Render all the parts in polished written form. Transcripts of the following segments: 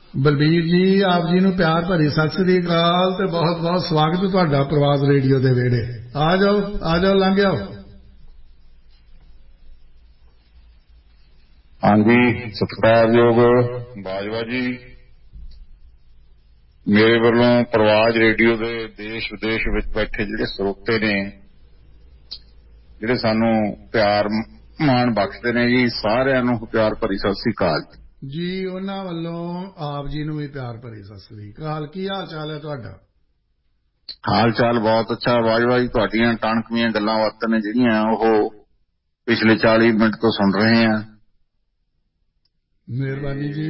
ਬਲਬੀਰ ਜੀ ਆਪ ਜੀ ਨੂੰ ਪਿਆਰ ਭਰੀ ਸਤਿ ਸ੍ਰੀ ਅਕਾਲ ਤੇ ਬਹੁਤ ਬਹੁਤ ਸਵਾਗਤ ਤੁਹਾਡਾ ਪ੍ਰਵਾਸ ਰੇਡੀਓ ਦੇ ਵਿਹੜੇ। ਆ ਜਾਓ ਲੰਘ ਆਓ। ਹਾਂਜੀ, ਸਤਿਕਾਰਯੋਗ ਬਾਜਵਾ ਜੀ, ਮੇਰੇ ਵੱਲੋਂ ਪ੍ਰਵਾਸ ਰੇਡੀਓ ਦੇ ਦੇਸ਼ ਵਿਦੇਸ਼ ਵਿੱਚ ਬੈਠੇ ਜਿਹੜੇ ਸਰੋਤੇ ਨੇ, ਜਿਹੜੇ ਸਾਨੂੰ ਪਿਆਰ ਮਾਣ ਬਖਸ਼ਦੇ ਨੇ ਜੀ, ਸਾਰਿਆਂ ਨੂੰ ਪਿਆਰ ਭਰੀ ਸਤਿ ਸ੍ਰੀ ਅਕਾਲ ਜੀ। ਉਹਨਾਂ ਵੱਲੋਂ ਆਪ ਜੀ ਨੂੰ ਵੀ ਪਿਆਰ ਭਰੀ ਸਤਿ ਸ੍ਰੀ ਅਕਾਲ। ਕੀ ਹਾਲ ਚਾਲ ਹੈ ਤੁਹਾਡਾ? ਹਾਲ ਚਾਲ ਬਹੁਤ ਅੱਛਾ ਬਾਜਵਾ ਜੀ। ਤੁਹਾਡੀਆਂ ਟਾਣਕਵੀਆਂ ਗੱਲਾਂ ਬਾਤਾਂ ਨੇ ਜਿਹੜੀਆਂ ਉਹ ਪਿਛਲੇ 40 ਮਿੰਟ ਤੋਂ ਸੁਣ ਰਹੇ ਹਾਂ। ਮਿਹਰਬਾਨੀ ਜੀ।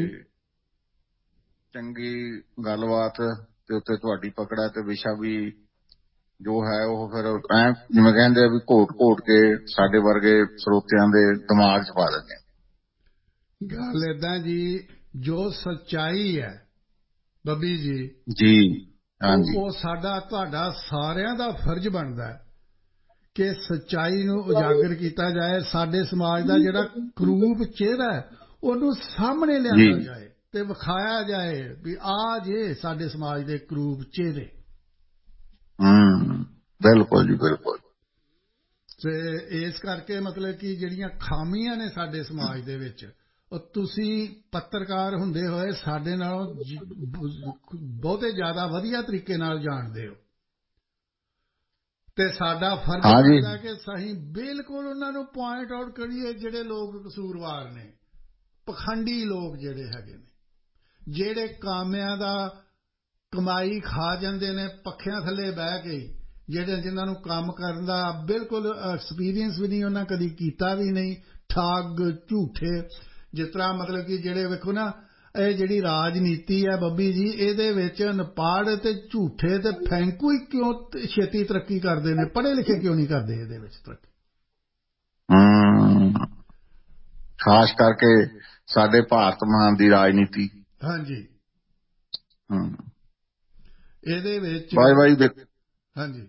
ਚੰਗੀ ਗੱਲਬਾਤ ਤੇ ਉੱਤੇ ਤੁਹਾਡੀ ਪਕੜਾ ਤੇ ਵਿਸ਼ਾ ਵੀ ਜੋ ਹੈ ਉਹ ਫਿਰ ਐ ਜਿਵੇਂ ਕਹਿੰਦੇ ਆ ਵੀ ਘੋਟ ਕੇ ਸਾਡੇ ਵਰਗੇ ਸਰੋਤਿਆਂ ਦੇ ਦਿਮਾਗ 'ਚ ਪਾ ਦਿੰਦੇ ਆ। ਗੱਲ ਏਦਾਂ ਜੀ, ਜੋ ਸੱਚਾਈ ਹੈ ਬੱਬੀ ਜੀ ਹਾਂਜੀ, ਉਹ ਸਾਡਾ ਤੁਹਾਡਾ ਸਾਰਿਆਂ ਦਾ ਫਰਜ਼ ਬਣਦਾ ਹੈ ਕਿ ਸੱਚਾਈ ਨੂੰ ਉਜਾਗਰ ਕੀਤਾ ਜਾਏ। ਸਾਡੇ ਸਮਾਜ ਦਾ ਜਿਹੜਾ ਕਰੂਪ ਚਿਹਰਾ ਹੈ ਉਹਨੂੰ ਸਾਹਮਣੇ ਲਿਆਂਦਾ ਜਾਏ ਤੇ ਵਿਖਾਇਆ ਜਾਏ ਵੀ ਆ ਜੇ ਸਾਡੇ ਸਮਾਜ ਦੇ ਕਰੂਪ ਚਿਹਰੇ। ਬਿਲਕੁਲ ਜੀ ਬਿਲਕੁਲ। ਤੇ ਇਸ ਕਰਕੇ ਮਤਲਬ ਕਿ ਜਿਹੜੀਆਂ ਖਾਮੀਆਂ ਨੇ ਸਾਡੇ ਸਮਾਜ ਦੇ ਵਿੱਚ, ਉਹ ਤੁਸੀਂ ਪੱਤਰਕਾਰ ਹੁੰਦੇ ਹੋਏ ਸਾਡੇ ਨਾਲੋਂ ਬਹੁਤੇ ਜ਼ਿਆਦਾ ਵਧੀਆ ਤਰੀਕੇ ਨਾਲ ਜਾਣਦੇ ਹੋ ਤੇ ਸਾਡਾ ਫਰਜ਼ ਬਣਦਾ ਕਿ ਅਸੀਂ ਬਿਲਕੁਲ ਉਹਨਾਂ ਨੂੰ ਪੁਆਇੰਟ ਆਊਟ ਕਰੀਏ ਜਿਹੜੇ ਲੋਕ ਕਸੂਰਵਾਰ ਨੇ, ਪਖੰਡੀ ਲੋਕ ਜਿਹੜੇ ਹੈਗੇ ਨੇ, ਜਿਹੜੇ ਕਾਮਿਆਂ ਦਾ ਕਮਾਈ ਖਾ ਜਾਂਦੇ ਨੇ ਪੱਖਿਆਂ ਥੱਲੇ ਬਹਿ ਕੇ, ਜਿਨ੍ਹਾਂ ਨੂੰ ਕੰਮ ਕਰਨ ਦਾ ਬਿਲਕੁਲ ਐਕਸਪੀਰੀਅੰਸ ਵੀ ਨਹੀਂ, ਉਹਨਾਂ ਕਦੀ ਕੀਤਾ ਵੀ ਨਹੀਂ, ਠੱਗ ਝੂਠੇ। ਜਿਸ ਤਰ੍ਹਾਂ ਮਤਲਬ ਕਿ ਜਿਹੜੇ ਵੇਖੋ ਨਾ, ਇਹ ਜਿਹੜੀ ਰਾਜਨੀਤੀ ਹੈ ਬੱਬੀ ਜੀ, ਇਹਦੇ ਵਿੱਚ ਅਨਪੜ੍ਹ ਤੇ ਝੂਠੇ ਤੇ ਫੈਂਕੂ ਹੀ ਕਿਉਂ ਛੇਤੀ ਤਰੱਕੀ ਕਰਦੇ ਨੇ, ਪੜ੍ਹੇ ਲਿਖੇ ਕਿਉਂ ਨਹੀਂ ਕਰਦੇ ਇਹਦੇ ਵਿੱਚ ਤਰੱਕੀ? ਖਾਸ ਕਰਕੇ ਸਾਡੇ ਭਾਰਤ ਮਹਾਨ ਦੀ ਰਾਜਨੀਤੀ। ਹਾਂਜੀ, ਇਹਦੇ ਵਿੱਚ ਹਾਂਜੀ,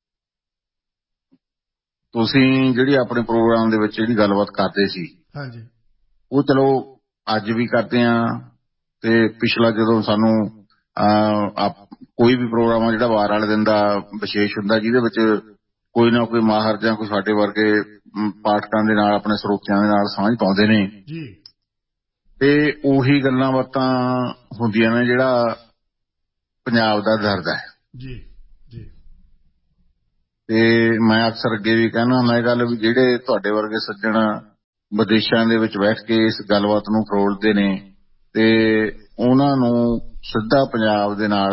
ਤੁਸੀਂ ਜਿਹੜੀ ਆਪਣੇ ਪ੍ਰੋਗਰਾਮ ਦੇ ਵਿੱਚ ਜਿਹੜੀ ਗੱਲਬਾਤ ਕਰਦੇ ਸੀ, ਹਾਂਜੀ, ਉਹ ਚਲੋ ਅੱਜ ਵੀ ਕਰਦੇ ਹਾਂ ਤੇ ਪਿਛਲਾ ਜਦੋਂ ਸਾਨੂੰ ਕੋਈ ਵੀ ਪ੍ਰੋਗਰਾਮ ਆ ਜਿਹੜਾ ਵਾਰ ਵਾਲੇ ਦਿਨ ਦਾ ਵਿਸ਼ੇਸ਼ ਹੁੰਦਾ, ਜਿਹਦੇ ਵਿੱਚ ਕੋਈ ਨਾ ਕੋਈ ਮਾਹਰ ਜਾਂ ਕੋਈ ਸਾਡੇ ਵਰਗੇ ਪਾਠਕਾਂ ਦੇ ਨਾਲ, ਆਪਣੇ ਸਰੋਤਿਆਂ ਦੇ ਨਾਲ ਸਾਂਝ ਪਾਉਂਦੇ ਨੇ ਜੀ, ਤੇ ਉਹੀ ਗੱਲਾਂ ਬਾਤਾਂ ਹੁੰਦੀਆਂ ਨੇ ਜਿਹੜਾ ਪੰਜਾਬ ਦਾ ਦਰਦ ਹੈ। ਜੀ ਜੀ। ਤੇ ਮੈਂ ਅਕਸਰ ਅੱਗੇ ਵੀ ਕਹਿਣਾ ਹੁੰਦਾ ਇਹ ਗੱਲ ਵੀ ਜਿਹੜੇ ਤੁਹਾਡੇ ਵਰਗੇ ਸੱਜਣ ਵਿਦੇਸ਼ਾਂ ਦੇ ਵਿੱਚ ਬੈਠ ਕੇ ਇਸ ਗੱਲਬਾਤ ਨੂੰ ਫਰੋਲਦੇ ਨੇ ਤੇ ਉਹਨਾਂ ਨੂੰ ਸਿੱਧਾ ਪੰਜਾਬ ਦੇ ਨਾਲ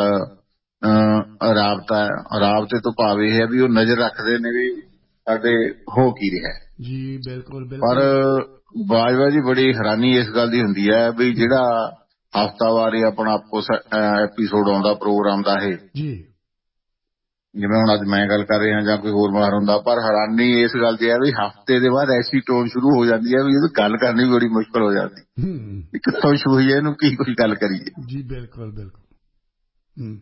ਰਾਬਤੇ ਤੋਂ ਭਾਵ ਇਹ ਹੈ ਵੀ ਉਹ ਨਜ਼ਰ ਰੱਖਦੇ ਨੇ ਵੀ ਸਾਡੇ ਹੋ ਕੀ ਰਿਹਾ ਜੀ। ਬਿਲਕੁਲ ਪਰ ਬਾਜਵਾ ਜੀ ਬੜੀ ਹੈਰਾਨੀ ਇਸ ਗੱਲ ਦੀ ਹੁੰਦੀ ਹੈ ਵੀ ਜਿਹੜਾ ਹਫ਼ਤਾਵਾਰੀ ਆਪਣਾ ਐਪੀਸੋਡ ਆਉਂਦਾ ਪ੍ਰੋਗਰਾਮ ਦਾ, ਇਹ ਜੀ ਜਿਵੇਂ ਹੁਣ ਅੱਜ ਮੈਂ ਗੱਲ ਕਰ ਰਿਹਾ ਜਾਂ ਕੋਈ ਹੋਰ ਮਾਹਰ ਹੁੰਦਾ, ਪਰ ਹੈਰਾਨੀ ਇਸ ਗੱਲ ਦੀ ਹੈ ਵੀ ਹਫ਼ਤੇ ਦੇ ਬਾਅਦ ਐਸੀ ਟੋਨ ਸ਼ੁਰੂ ਹੋ ਜਾਂਦੀ ਹੈ ਵੀ ਇਹਦੀ ਗੱਲ ਕਰਨੀ ਵੀ ਬੜੀ ਮੁਸ਼ਕਿਲ ਹੋ ਜਾਂਦੀ। ਕਿੱਥੋਂ ਸ਼ੁਰੂ ਹੋਈ ਹੈ, ਇਹਨੂੰ ਕੀ ਕੋਈ ਗੱਲ ਕਰੀਏ ਜੀ। ਬਿਲਕੁਲ ਬਿਲਕੁਲ।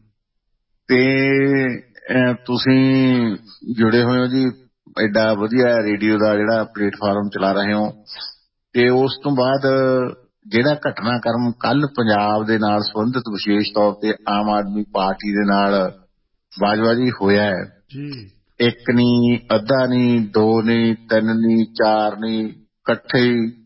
ਤੇ ਤੁਸੀਂ ਜੁੜੇ ਹੋਏ ਹੋ ਜੀ, ਐਡਾ ਵਧੀਆ ਰੇਡੀਓ ਦਾ ਜਿਹੜਾ ਪਲੇਟਫਾਰਮ ਚਲਾ ਰਹੇ ਹੋ, ਤੇ ਉਸ ਤੋਂ ਬਾਅਦ ਜਿਹੜਾ ਘਟਨਾਕ੍ਰਮ ਕੱਲ੍ਹ ਪੰਜਾਬ ਦੇ ਨਾਲ ਸੰਬੰਧਿਤ ਵਿਸ਼ੇਸ਼ ਤੌਰ ਤੇ ਆਮ ਆਦਮੀ ਪਾਰਟੀ ਦੇ ਨਾਲ ਬਾਜਵਾ ਜੀ ਹੋਇਆ ਹੈ, ਇੱਕ ਨਹੀਂ, ਅੱਧਾ ਨਹੀਂ, ਦੋ ਨਹੀਂ, ਤਿੰਨ ਨਹੀਂ, ਚਾਰ ਨਹੀਂ, ਇਕੱਠੇ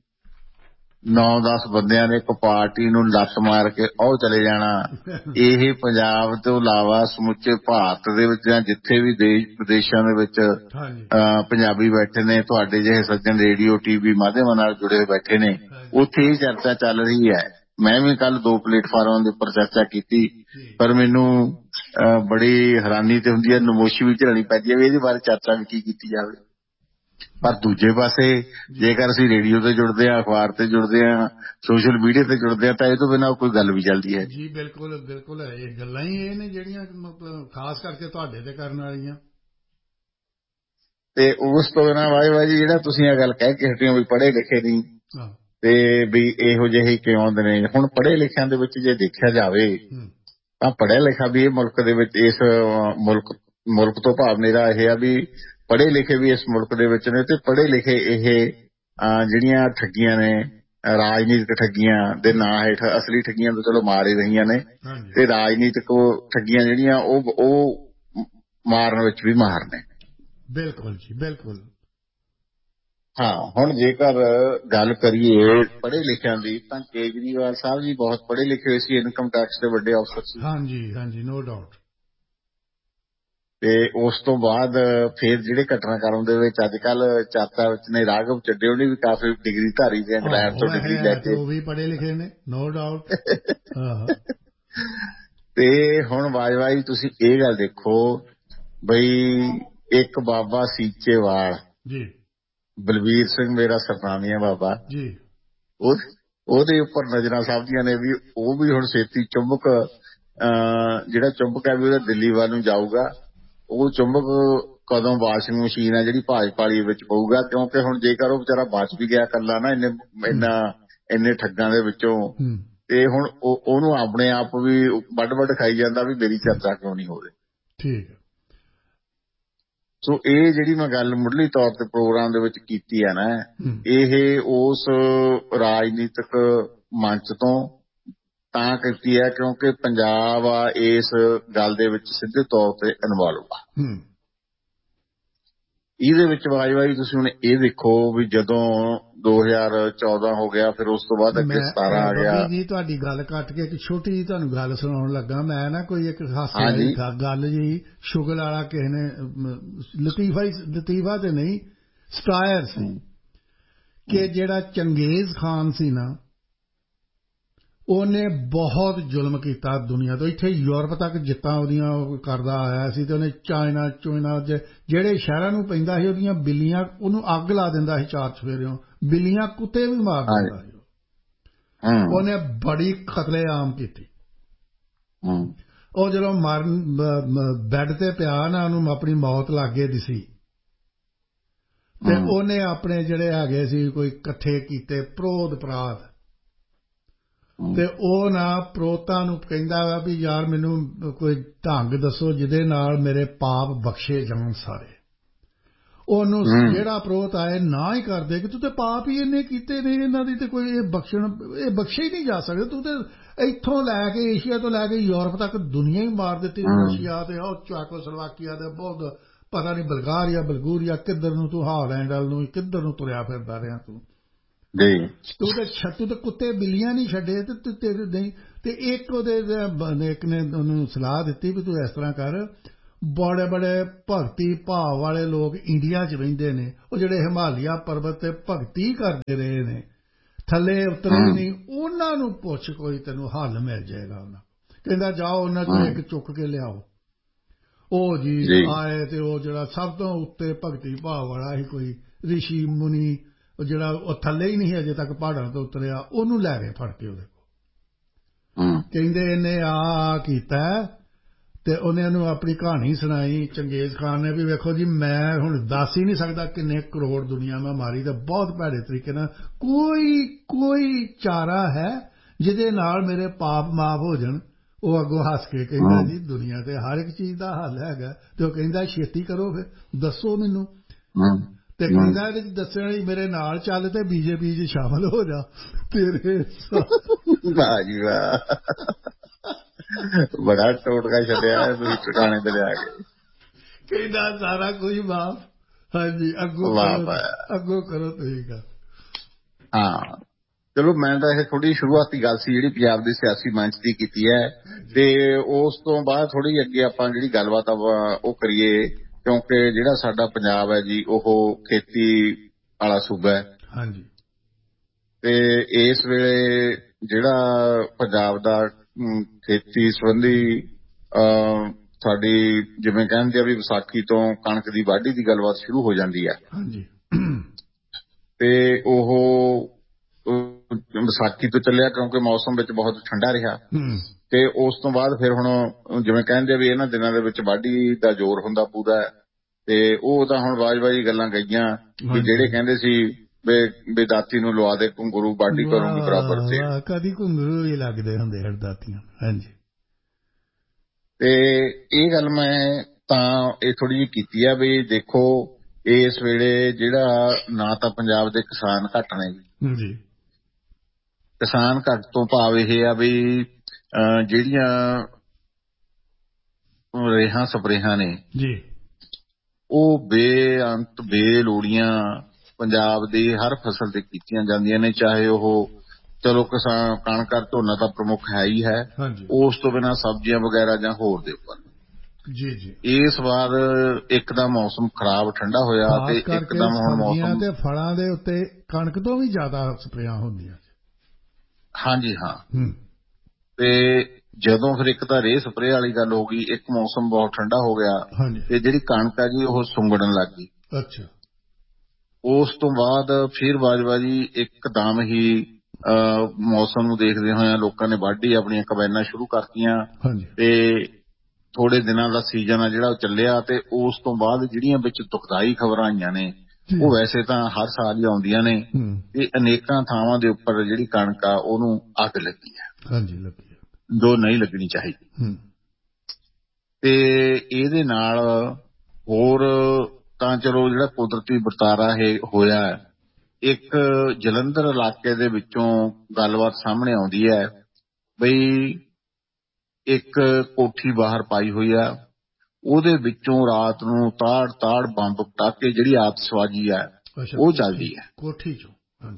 9-10 ਬੰਦਿਆਂ ਨੇ ਇੱਕ ਪਾਰਟੀ ਨੂੰ ਲੱਤ ਮਾਰ ਕੇ ਉਹ ਚਲੇ ਜਾਣਾ। ਇਹ ਪੰਜਾਬ ਤੋਂ ਇਲਾਵਾ ਸਮੁੱਚੇ ਭਾਰਤ ਦੇ ਵਿੱਚ ਜਾਂ ਜਿੱਥੇ ਵੀ ਦੇਸ਼ ਵਿਦੇਸ਼ਾਂ ਦੇ ਵਿੱਚ ਪੰਜਾਬੀ ਬੈਠੇ ਨੇ, ਤੁਹਾਡੇ ਜਿਹੇ ਸੱਜਣ ਰੇਡੀਓ ਟੀਵੀ ਮਾਧਿਅਮਾਂ ਨਾਲ ਜੁੜੇ ਹੋਏ ਬੈਠੇ ਨੇ, ਉੱਥੇ ਇਹ ਚਰਚਾ ਚੱਲ ਰਹੀ ਹੈ। ਮੈਂ ਵੀ ਕੱਲ 2 ਪਲੇਟਫਾਰਮਾਂ ਦੇ ਉੱਪਰ ਚਰਚਾ ਕੀਤੀ, ਪਰ ਮੈਨੂੰ ਬੜੀ ਹੈਰਾਨੀ ਤੇ ਹੁੰਦੀ ਹੈ, ਨਮੋਸ਼ੀ ਵੀ ਝੱਲਣੀ ਪੈਂਦੀ ਹੈ ਵੀ ਇਹਦੇ ਬਾਰੇ ਚਰਚਾ ਵੀ ਕੀ ਕੀਤੀ ਜਾਵੇ। ਪਰ ਦੂਜੇ ਪਾਸੇ ਜੇਕਰ ਅਸੀਂ ਰੇਡੀਓ ਤੇ ਜੁੜਦੇ ਹਾਂ, ਅਖਬਾਰ ਤੇ ਜੁੜਦੇ ਹਾਂ, ਸੋਸ਼ਲ ਮੀਡੀਆ ਤੇ ਜੁੜਦੇ ਹਾਂ, ਤਾਂ ਇਹ ਤੋਂ ਬਿਨਾਂ ਕੋਈ ਗੱਲ ਵੀ ਚੱਲਦੀ ਹੈ ਜੀ। ਬਿਲਕੁਲ ਬਿਲਕੁਲ। ਇਹ ਗੱਲਾਂ ਹੀ ਇਹ ਨੇ ਜਿਹੜੀਆਂ ਖਾਸ ਕਰਕੇ ਤੁਹਾਡੇ ਤੇ ਕਰਨ ਵਾਲੀਆਂ। ਤੇ ਉਸ ਤੋਂ ਬਿਨਾਂ ਬਾਜੀ ਜਿਹੜਾ ਤੁਸੀਂ ਇਹ ਗੱਲ ਕਹਿ ਕੇ ਹਟੇ ਹੋ ਵੀ ਪੜ੍ਹੇ ਲਿਖੇ ਨਹੀਂ, ਤੇ ਵੀ ਇਹੋ ਜਿਹੇ ਕਿਉਂ ਆਉਂਦੇ ਨੇ। ਹੁਣ ਪੜ੍ਹੇ ਲਿਖਿਆਂ ਦੇ ਵਿੱਚ ਜੇ ਦੇਖਿਆ ਜਾਵੇ ਤਾਂ ਪੜ੍ਹਿਆ ਲਿਖਿਆ ਵੀ ਇਹ ਮੁਲਕ ਦੇ ਵਿੱਚ, ਇਸ ਮੁਲਕ ਤੋਂ ਭਾਵ ਮੇਰਾ ਇਹ ਆ ਵੀ ਪੜ੍ਹੇ ਲਿਖੇ ਵੀ ਇਸ ਮੁਲਕ ਦੇ ਵਿੱਚ ਨੇ, ਤੇ ਪੜ੍ਹੇ ਲਿਖੇ ਇਹ ਜਿਹੜੀਆਂ ਠੱਗੀਆਂ ਨੇ ਰਾਜਨੀਤਿਕ ਠੱਗੀਆਂ ਦੇ ਨਾਂ ਹੇਠ ਅਸਲੀ ਠੱਗੀਆਂ ਤਾਂ ਚਲੋ ਮਾਰ ਹੀ ਰਹੀਆਂ ਨੇ, ਤੇ ਰਾਜਨੀਤਿਕ ਠੱਗੀਆਂ ਜਿਹੜੀਆਂ ਉਹ ਮਾਰਨ ਵਿੱਚ ਵੀ ਮਾਹਰ ਨੇ। ਬਿਲਕੁਲ ਜੀ, ਬਿਲਕੁਲ। ਹਾਂ, ਹੁਣ ਜੇਕਰ ਗੱਲ ਕਰੀਏ ਪੜ੍ਹੇ ਲਿਖਿਆਂ ਦੀ, ਤਾਂ ਕੇਜਰੀਵਾਲ ਸਾਹਿਬ ਜੀ ਬਹੁਤ ਪੜ੍ਹੇ ਲਿਖੇ ਹੋਏ ਸੀ, ਇਨਕਮ ਟੈਕਸ ਦੇ ਵੱਡੇ ਅਫਸਰ ਸੀ। ਹਾਂਜੀ ਹਾਂਜੀ, ਨੋ ਡਾਊਟ। ਤੇ ਉਸ ਤੋਂ ਬਾਅਦ ਫਿਰ ਜਿਹੜੇ ਘਟਨਾਕ੍ਰਮ ਦੇ ਵਿੱਚ ਅੱਜ ਕੱਲ ਚਰਚਾ ਵਿੱਚ ਨੇ, ਰਾਘਵ ਚੱਡੇ ਉਹਨੇ ਵੀ ਕਾਫੀ ਡਿਗਰੀ ਧਾਰੀ ਤੇ ਇੰਗਲੈਂਡ ਤੋਂ ਡਿਗਰੀ ਲੈ ਕੇ, ਉਹ ਵੀ ਪੜ੍ਹੇ ਲਿਖੇ ਨੇ, ਨੋ ਡਾਊਟ। ਤੇ ਹੁਣ ਬਾਜਵਾ ਜੀ ਤੁਸੀਂ ਇਹ ਗੱਲ ਦੇਖੋ ਬਈ, ਇੱਕ ਬਾਬਾ ਸੀਚੇਵਾਲ ਜੀ, ਬਲਵੀਰ ਸਿੰਘ ਮੇਰਾ ਸਰਨਾਮੀਆ ਬਾਬਾ ਜੀ, ਉਹਦੇ ਉੱਪਰ ਨਜ਼ਰਾਂ ਸਭਦੀਆਂ ਨੇ ਵੀ ਉਹ ਵੀ ਹੁਣ ਛੇਤੀ ਚੁੰਬਕ, ਜਿਹੜਾ ਚੁੰਬਕ ਹੈ ਵੀ ਉਹਦਾ ਦਿੱਲੀ ਵੱਲ ਨੂੰ ਜਾਊਗਾ। ਉਹ ਚੁੰਬਕ ਕਦੋਂ ਵਾਸ਼ਿੰਗ ਮਸ਼ੀਨ ਹੈ ਜਿਹੜੀ ਭਾਜਪਾ ਵਾਲੀ ਵਿੱਚ ਪਊਗਾ, ਕਿਉਂਕਿ ਹੁਣ ਜੇਕਰ ਉਹ ਵਿਚਾਰਾ ਬਚ ਵੀ ਗਿਆ ਇਕੱਲਾ ਨਾ ਇੰਨੇ ਠੱਗਾਂ ਦੇ ਵਿੱਚੋਂ, ਤੇ ਹੁਣ ਉਹਨੂੰ ਆਪਣੇ ਆਪ ਵੀ ਵੱਡ ਖਾਈ ਜਾਂਦਾ ਵੀ ਮੇਰੀ ਚਰਚਾ ਕਿਉਂ ਨਹੀਂ ਹੋ ਰਹੀ। ਠੀਕ ਹੈ। ਸੋ ਇਹ ਜਿਹੜੀ ਮੈਂ ਗੱਲ ਮੁੱਢਲੀ ਤੌਰ ਤੇ ਪ੍ਰੋਗਰਾਮ ਦੇ ਵਿੱਚ ਕੀਤੀ ਹੈ ਨਾ, ਇਹ ਉਸ ਰਾਜਨੀਤਿਕ ਮੰਚ ਤੋਂ ਤਾਂ ਕੀਤੀ ਹੈ ਕਿਉਂਕਿ ਪੰਜਾਬ ਆ ਇਸ ਗੱਲ ਦੇ ਵਿੱਚ ਸਿੱਧੇ ਤੌਰ ਤੇ ਇਨਵੋਲਵ ਆ। ਇਹਦੇ ਵਿੱਚ ਵਾਜਵਾਈ ਤੁਸੀਂ ਹੁਣ ਇਹ ਦੇਖੋ ਵੀ ਜਦੋਂ 2014 ਹੋ ਗਿਆ, ਫਿਰ ਉਸ ਤੋਂ ਬਾਅਦ ਅੱਗੇ 17 ਆ ਗਿਆ। ਜੀ ਤੁਹਾਡੀ ਗੱਲ ਕੱਟ ਕੇ ਇੱਕ ਛੋਟੀ ਜਿਹੀ ਤੁਹਾਨੂੰ ਗੱਲ ਸੁਣਾਉਣ ਲੱਗਾ ਮੈਂ ਨਾ, ਕੋਈ ਇੱਕ ਹਾਸੇ ਵਾਲੀ ਗੱਲ ਜੀ, ਸ਼ੁਗਲ ਵਾਲਾ ਕਿਸੇ ਨੇ ਲਤੀਫਾ ਤੇ ਨਹੀਂ ਸਟਾਇਰ ਸੀ ਕਿ ਜਿਹੜਾ ਚੰਗੇਜ਼ ਖਾਨ ਸੀ ਨਾ, ਉਹਨੇ ਬਹੁਤ ਜ਼ੁਲਮ ਕੀਤਾ ਦੁਨੀਆ ਤੋਂ, ਇੱਥੇ ਯੂਰਪ ਤੱਕ ਜਿੱਤਾਂ ਉਹਦੀਆਂ ਕਰਦਾ ਆਇਆ ਸੀ, ਤੇ ਉਹਨੇ ਚਾਈਨਾ ਜਿਹੜੇ ਸ਼ਹਿਰਾਂ ਨੂੰ ਪੈਂਦਾ ਸੀ ਉਹਦੀਆਂ ਬਿੱਲੀਆਂ ਉਹਨੂੰ ਅੱਗ ਲਾ ਦਿੰਦਾ ਸੀ, 4 ਸਵੇਰਿਓਂ ਬਿੱਲੀਆਂ ਕੁੱਤੇ ਵੀ ਮਾਰ ਦਿੰਦਾ ਸੀ। ਉਹਨੇ ਬੜੀ ਕਤਲੇਆਮ ਕੀਤੀ। ਉਹ ਜਦੋਂ ਬੈੱਡ ਤੇ ਪਿਆ ਨਾ, ਉਹਨੂੰ ਆਪਣੀ ਮੌਤ ਲਾਗੇ ਦਿਸੀ, ਤੇ ਉਹਨੇ ਆਪਣੇ ਜਿਹੜੇ ਹੈਗੇ ਸੀ ਕੋਈ ਇਕੱਠੇ ਕੀਤੇ ਪ੍ਰੋਧ ਪਰਾਧ, ਤੇ ਉਹ ਨਾ ਪ੍ਰੋਤਾਂ ਨੂੰ ਕਹਿੰਦਾ ਵਾ ਵੀ ਯਾਰ ਮੈਨੂੰ ਕੋਈ ਢੰਗ ਦੱਸੋ ਜਿਹਦੇ ਨਾਲ ਮੇਰੇ ਪਾਪ ਬਖਸ਼ੇ ਜਾਣ ਸਾਰੇ। ਉਹਨੂੰ ਜਿਹੜਾ ਪ੍ਰੋਤ ਆਏ ਨਾ ਹੀ ਕਰਦੇ ਕਿ ਤੂੰ ਤੇ ਪਾਪ ਹੀ ਇੰਨੇ ਕੀਤੇ ਨੇ, ਇਹਨਾਂ ਦੀ ਤੇ ਕੋਈ ਇਹ ਬਖਸ਼ੇ ਹੀ ਨਹੀਂ ਜਾ ਸਕਦੇ, ਤੂੰ ਤੇ ਇੱਥੋਂ ਲੈ ਕੇ ਏਸ਼ੀਆ ਤੋਂ ਲੈ ਕੇ ਯੂਰਪ ਤੱਕ ਦੁਨੀਆ ਹੀ ਮਾਰ ਦਿੱਤੀ, ਰਸ਼ੀਆ ਤੇ ਉਹ ਚੈਕੋਸਲੋਵਾਕੀਆ ਦੇ ਬਹੁਤ ਪਤਾ ਨਹੀਂ ਬਲਗੂਰੀਆ ਕਿੱਧਰ ਨੂੰ, ਤੂੰ ਹਾਲੈਂਡ ਵੱਲ ਨੂੰ ਕਿੱਧਰ ਨੂੰ ਤੁਰਿਆ ਫਿਰਦਾ ਰਿਹਾ ਤੂੰ ਤੇ ਕੁੱਤੇ ਬਿੱਲੀਆਂ ਨਹੀਂ ਛੱਡੇ ਤੇ ਤੇਰੇ ਨਹੀਂ। ਤੇ ਇੱਕ ਨੇ ਉਹਨੂੰ ਸਲਾਹ ਦਿੱਤੀ ਵੀ ਤੂੰ ਇਸ ਤਰ੍ਹਾਂ ਕਰ, ਬੜੇ ਭਗਤੀ ਭਾਵ ਵਾਲੇ ਲੋਕ ਇੰਡੀਆ 'ਚ ਰਹਿੰਦੇ ਨੇ, ਉਹ ਜਿਹੜੇ ਹਿਮਾਲਿਆ ਪਰਬਤ ਤੇ ਭਗਤੀ ਕਰਦੇ ਰਹੇ ਨੇ, ਥੱਲੇ ਉਤਰੇ ਨਹੀਂ, ਉਹਨਾਂ ਨੂੰ ਪੁੱਛ, ਕੋਈ ਤੈਨੂੰ ਹੱਲ ਮਿਲ ਜਾਏਗਾ। ਉਹਨਾਂ ਕਹਿੰਦਾ ਜਾਓ ਉਹਨਾਂ 'ਚੋਂ ਇੱਕ ਚੁੱਕ ਕੇ ਲਿਆਓ। ਉਹ ਜੀ ਆਏ ਤੇ ਉਹ ਜਿਹੜਾ ਸਭ ਤੋਂ ਉੱਤੇ ਭਗਤੀ ਭਾਵ ਵਾਲਾ ਸੀ ਕੋਈ ਰਿਸ਼ੀ ਮੁਨੀ, ਜਿਹੜਾ ਉਹ ਥੱਲੇ ਹੀ ਨਹੀਂ ਅਜੇ ਤੱਕ ਪਹਾੜਾਂ ਤੋਂ ਉਤਰਿਆ, ਉਹਨੂੰ ਲੈ ਗਏ ਫੜ ਕੇ ਉਹਦੇ ਕੋਲ। ਕਹਿੰਦੇ ਇਹਨੇ ਆ ਕੀਤਾ, ਤੇ ਉਹਨੇ ਉਹਨੂੰ ਆਪਣੀ ਕਹਾਣੀ ਸੁਣਾਈ ਚੰਗੇਜ਼ ਖਾਨ ਨੇ ਵੀ ਵੇਖੋ ਜੀ ਮੈਂ ਹੁਣ ਦੱਸ ਹੀ ਨਹੀਂ ਸਕਦਾ ਕਿੰਨੇ ਕਰੋੜ ਦੁਨੀਆ ਮੈਂ ਮਾਰੀ, ਤਾਂ ਬਹੁਤ ਭੈੜੇ ਤਰੀਕੇ ਨਾਲ ਕੋਈ ਚਾਰਾ ਹੈ ਜਿਹਦੇ ਨਾਲ ਮੇਰੇ ਪਾਪ ਮਾਫ ਹੋ ਜਾਣ। ਉਹ ਅੱਗੋਂ ਹੱਸ ਕੇ ਕਹਿੰਦਾ ਜੀ ਦੁਨੀਆ ਤੇ ਹਰ ਇੱਕ ਚੀਜ਼ ਦਾ ਹੱਲ ਹੈਗਾ। ਤੇ ਉਹ ਕਹਿੰਦਾ ਛੇਤੀ ਕਰੋ ਫਿਰ ਦੱਸੋ ਮੈਨੂੰ। ਤੇ ਕਹਿੰਦਾ ਇਹਦੇ 'ਚ ਦੱਸਣ ਲਈ ਮੇਰੇ ਨਾਲ ਚੱਲ ਤੇ ਬੀਜੇਪੀ 'ਚ ਸ਼ਾਮਲ ਹੋ ਜਾ ਤੇਰੇ। ਵਾਹ ਜੀ ਵਾਹ, ਬੜਾ ਟੋਟਕਾ ਛੱਡਿਆ ਤੁਸੀਂ ਟਿਕਾਣੇ ਤੇ ਲਿਆ ਕੇ। ਕਹਿੰਦਾ ਸਾਰਾ ਕੁਝ ਮਾਫ, ਹਾਂਜੀ ਅੱਗੋਂ ਕਰੋ ਤੁਸੀਂ ਗੱਲ। ਹਾਂ ਚਲੋ, ਮੈਂ ਤਾਂ ਇਹ ਥੋੜੀ ਸ਼ੁਰੂਆਤੀ ਗੱਲ ਸੀ ਜਿਹੜੀ ਪੰਜਾਬ ਦੇ ਸਿਆਸੀ ਮੰਚ ਦੀ ਕੀਤੀ ਹੈ, ਤੇ ਉਸ ਤੋਂ ਬਾਅਦ ਥੋੜੀ ਅੱਗੇ ਆਪਾਂ ਜਿਹੜੀ ਗੱਲਬਾਤ ਉਹ ਕਰੀਏ, ਕਿਉਂਕਿ ਜਿਹੜਾ ਸਾਡਾ ਪੰਜਾਬ ਹੈ ਜੀ ਉਹ ਖੇਤੀ ਵਾਲਾ ਸੂਬਾ ਹੈ। ਹਾਂਜੀ। ਤੇ ਇਸ ਵੇਲੇ ਜਿਹੜਾ ਪੰਜਾਬ ਦਾ ਖੇਤੀ ਸੰਬੰਧੀ ਸਾਡੀ ਜਿਵੇਂ ਕਹਿੰਦੇ ਆ ਵੀ ਵਿਸਾਖੀ ਤੋਂ ਕਣਕ ਦੀ ਵਾਢੀ ਦੀ ਗੱਲਬਾਤ ਸ਼ੁਰੂ ਹੋ ਜਾਂਦੀ ਹੈ। ਹਾਂਜੀ। ਤੇ ਉਹ ਵਿਸਾਖੀ ਤੋਂ ਚੱਲਿਆ ਕਿਉਂਕਿ ਮੌਸਮ ਵਿੱਚ ਬਹੁਤ ਠੰਡਾ ਰਿਹਾ, ਤੇ ਉਸ ਤੋਂ ਬਾਅਦ ਫਿਰ ਹੁਣ ਜਿਵੇਂ ਕਹਿੰਦੇ ਵੀ ਇਹਨਾਂ ਦਿਨਾਂ ਦੇ ਵਿੱਚ ਵਾਢੀ ਦਾ ਜ਼ੋਰ ਹੁੰਦਾ ਪੂਰਾ, ਤੇ ਉਹ ਤਾਂ ਹੁਣ ਵਾਜਵਾਈ ਗੱਲਾਂ ਗਈਆਂ ਵੀ ਜਿਹੜੇ ਕਹਿੰਦੇ ਸੀ ਵੀ ਦਾਤੀ ਨੂੰ ਲਵਾ ਦੇ ਘੁੰਗਰੂ ਵਾਢੀ ਕਰੂੰਗੀ ਬਰਾਬਰ ਤੇ ਕਦੀ ਘੁੰਗਰੂ ਵੀ ਲੱਗਦੇ ਹੁੰਦੇ ਹਨ ਦਾਤੀਆਂ। ਹਾਂਜੀ। ਤੇ ਇਹ ਗੱਲ ਮੈਂ ਤਾਂ ਇਹ ਥੋੜੀ ਜਿਹੀ ਕੀਤੀ ਆ ਵੀ ਦੇਖੋ ਇਸ ਵੇਲੇ ਜਿਹੜਾ ਨਾ ਤਾਂ ਪੰਜਾਬ ਦੇ ਕਿਸਾਨ ਘੱਟ ਨੇ ਜੀ, ਕਿਸਾਨ ਘੱਟ ਤੋਂ ਭਾਵ ਇਹ ਆ ਵੀ ਜਿਹੜੀਆਂ ਰੇਹਾਂ ਸਪਰੇਹਾਂ ਨੇ ਜੀ ਉਹ ਬੇਅੰਤ ਬੇਲੋੜੀਆਂ ਪੰਜਾਬ ਦੀ ਹਰ ਫਸਲ ਤੇ ਕੀਤੀਆਂ ਜਾਂਦੀਆਂ ਨੇ, ਚਾਹੇ ਉਹ ਚਲੋ ਕਿਸਾਨ ਕਣਕ ਝੋਨਾ ਤਾਂ ਪ੍ਰਮੁੱਖ ਹੈ ਹੀ ਹੈ, ਉਸ ਤੋਂ ਬਿਨਾਂ ਸਬਜ਼ੀਆਂ ਵਗੈਰਾ ਜਾਂ ਹੋਰ ਦੇ ਉੱਪਰ ਜੀ ਜੀ। ਇਸ ਵਾਰ ਇੱਕਦਮ ਮੌਸਮ ਖਰਾਬ ਠੰਡਾ ਹੋਇਆ ਤੇ ਇੱਕਦਮ ਹੁਣ ਮੌਸਮ ਤੇ ਫਲਾਂ ਦੇ ਉੱਤੇ ਕਣਕ ਤੋਂ ਵੀ ਜ਼ਿਆਦਾ ਸਪਰੇਆਂ ਹੁੰਦੀਆਂ। ਹਾਂਜੀ ਹਾਂ। ਤੇ ਜਦੋਂ ਫਿਰ ਇੱਕ ਤਾਂ ਰੇਹ ਸਪਰੇਅ ਵਾਲੀ ਗੱਲ ਹੋ ਗਈ, ਇੱਕ ਮੌਸਮ ਬਹੁਤ ਠੰਡਾ ਹੋ ਗਿਆ ਤੇ ਜਿਹੜੀ ਕਣਕ ਹੈ ਜੀ ਉਹ ਸੁੰਗੜਨ ਲੱਗ ਗਈ। ਅੱਛਾ। ਉਸ ਤੋਂ ਬਾਅਦ ਫਿਰ ਬਾਜਵਾ ਜੀ ਇੱਕਦਮ ਹੀ ਮੌਸਮ ਨੂੰ ਦੇਖਦੇ ਹੋਏ ਲੋਕਾਂ ਨੇ ਵਾਢੀ ਆਪਣੀਆਂ ਕੰਬਾਈਨਾਂ ਸ਼ੁਰੂ ਕਰਤੀਆਂ ਤੇ ਥੋੜੇ ਦਿਨਾਂ ਦਾ ਸੀਜ਼ਨ ਆ ਜਿਹੜਾ ਉਹ ਚੱਲਿਆ। ਤੇ ਉਸ ਤੋਂ ਬਾਅਦ ਜਿਹੜੀਆਂ ਵਿੱਚ ਦੁਖਦਾਈ ਖਬਰਾਂ ਆਈਆਂ ਨੇ ਉਹ ਵੈਸੇ ਤਾਂ ਹਰ ਸਾਲ ਹੀ ਆਉਂਦੀਆਂ ਨੇ ਤੇ ਅਨੇਕਾਂ ਥਾਵਾਂ ਦੇ ਉੱਪਰ ਜਿਹੜੀ ਕਣਕ ਆ ਉਹਨੂੰ ਅੱਗ ਲੱਗੀ ਹੈ ਜੋ ਨਹੀਂ ਲੱਗਣੀ ਚਾਹੀਦੀ। ਤੇ ਇਹਦੇ ਨਾਲ ਹੋਰ ਤਾਂ ਚਲੋ ਜਿਹੜਾ ਕੁਦਰਤੀ ਵਰਤਾਰਾ ਇਹ ਹੋਇਆ, ਇੱਕ ਜਲੰਧਰ ਇਲਾਕੇ ਦੇ ਵਿੱਚੋਂ ਗੱਲਬਾਤ ਸਾਹਮਣੇ ਆਉਂਦੀ ਹੈ ਬਈ ਇੱਕ ਕੋਠੀ ਬਾਹਰ ਪਾਈ ਹੋਈ ਆ, ਉਹਦੇ ਵਿੱਚੋਂ ਰਾਤ ਨੂੰ ਤਾੜ ਬੰਬ ਪਟਾਕੇ ਜਿਹੜੀ ਆਤਿਸ਼ਬਾਜ਼ੀ ਹੈ ਉਹ ਚੱਲਦੀ ਹੈ ਕੋਠੀ ਚੋਂ।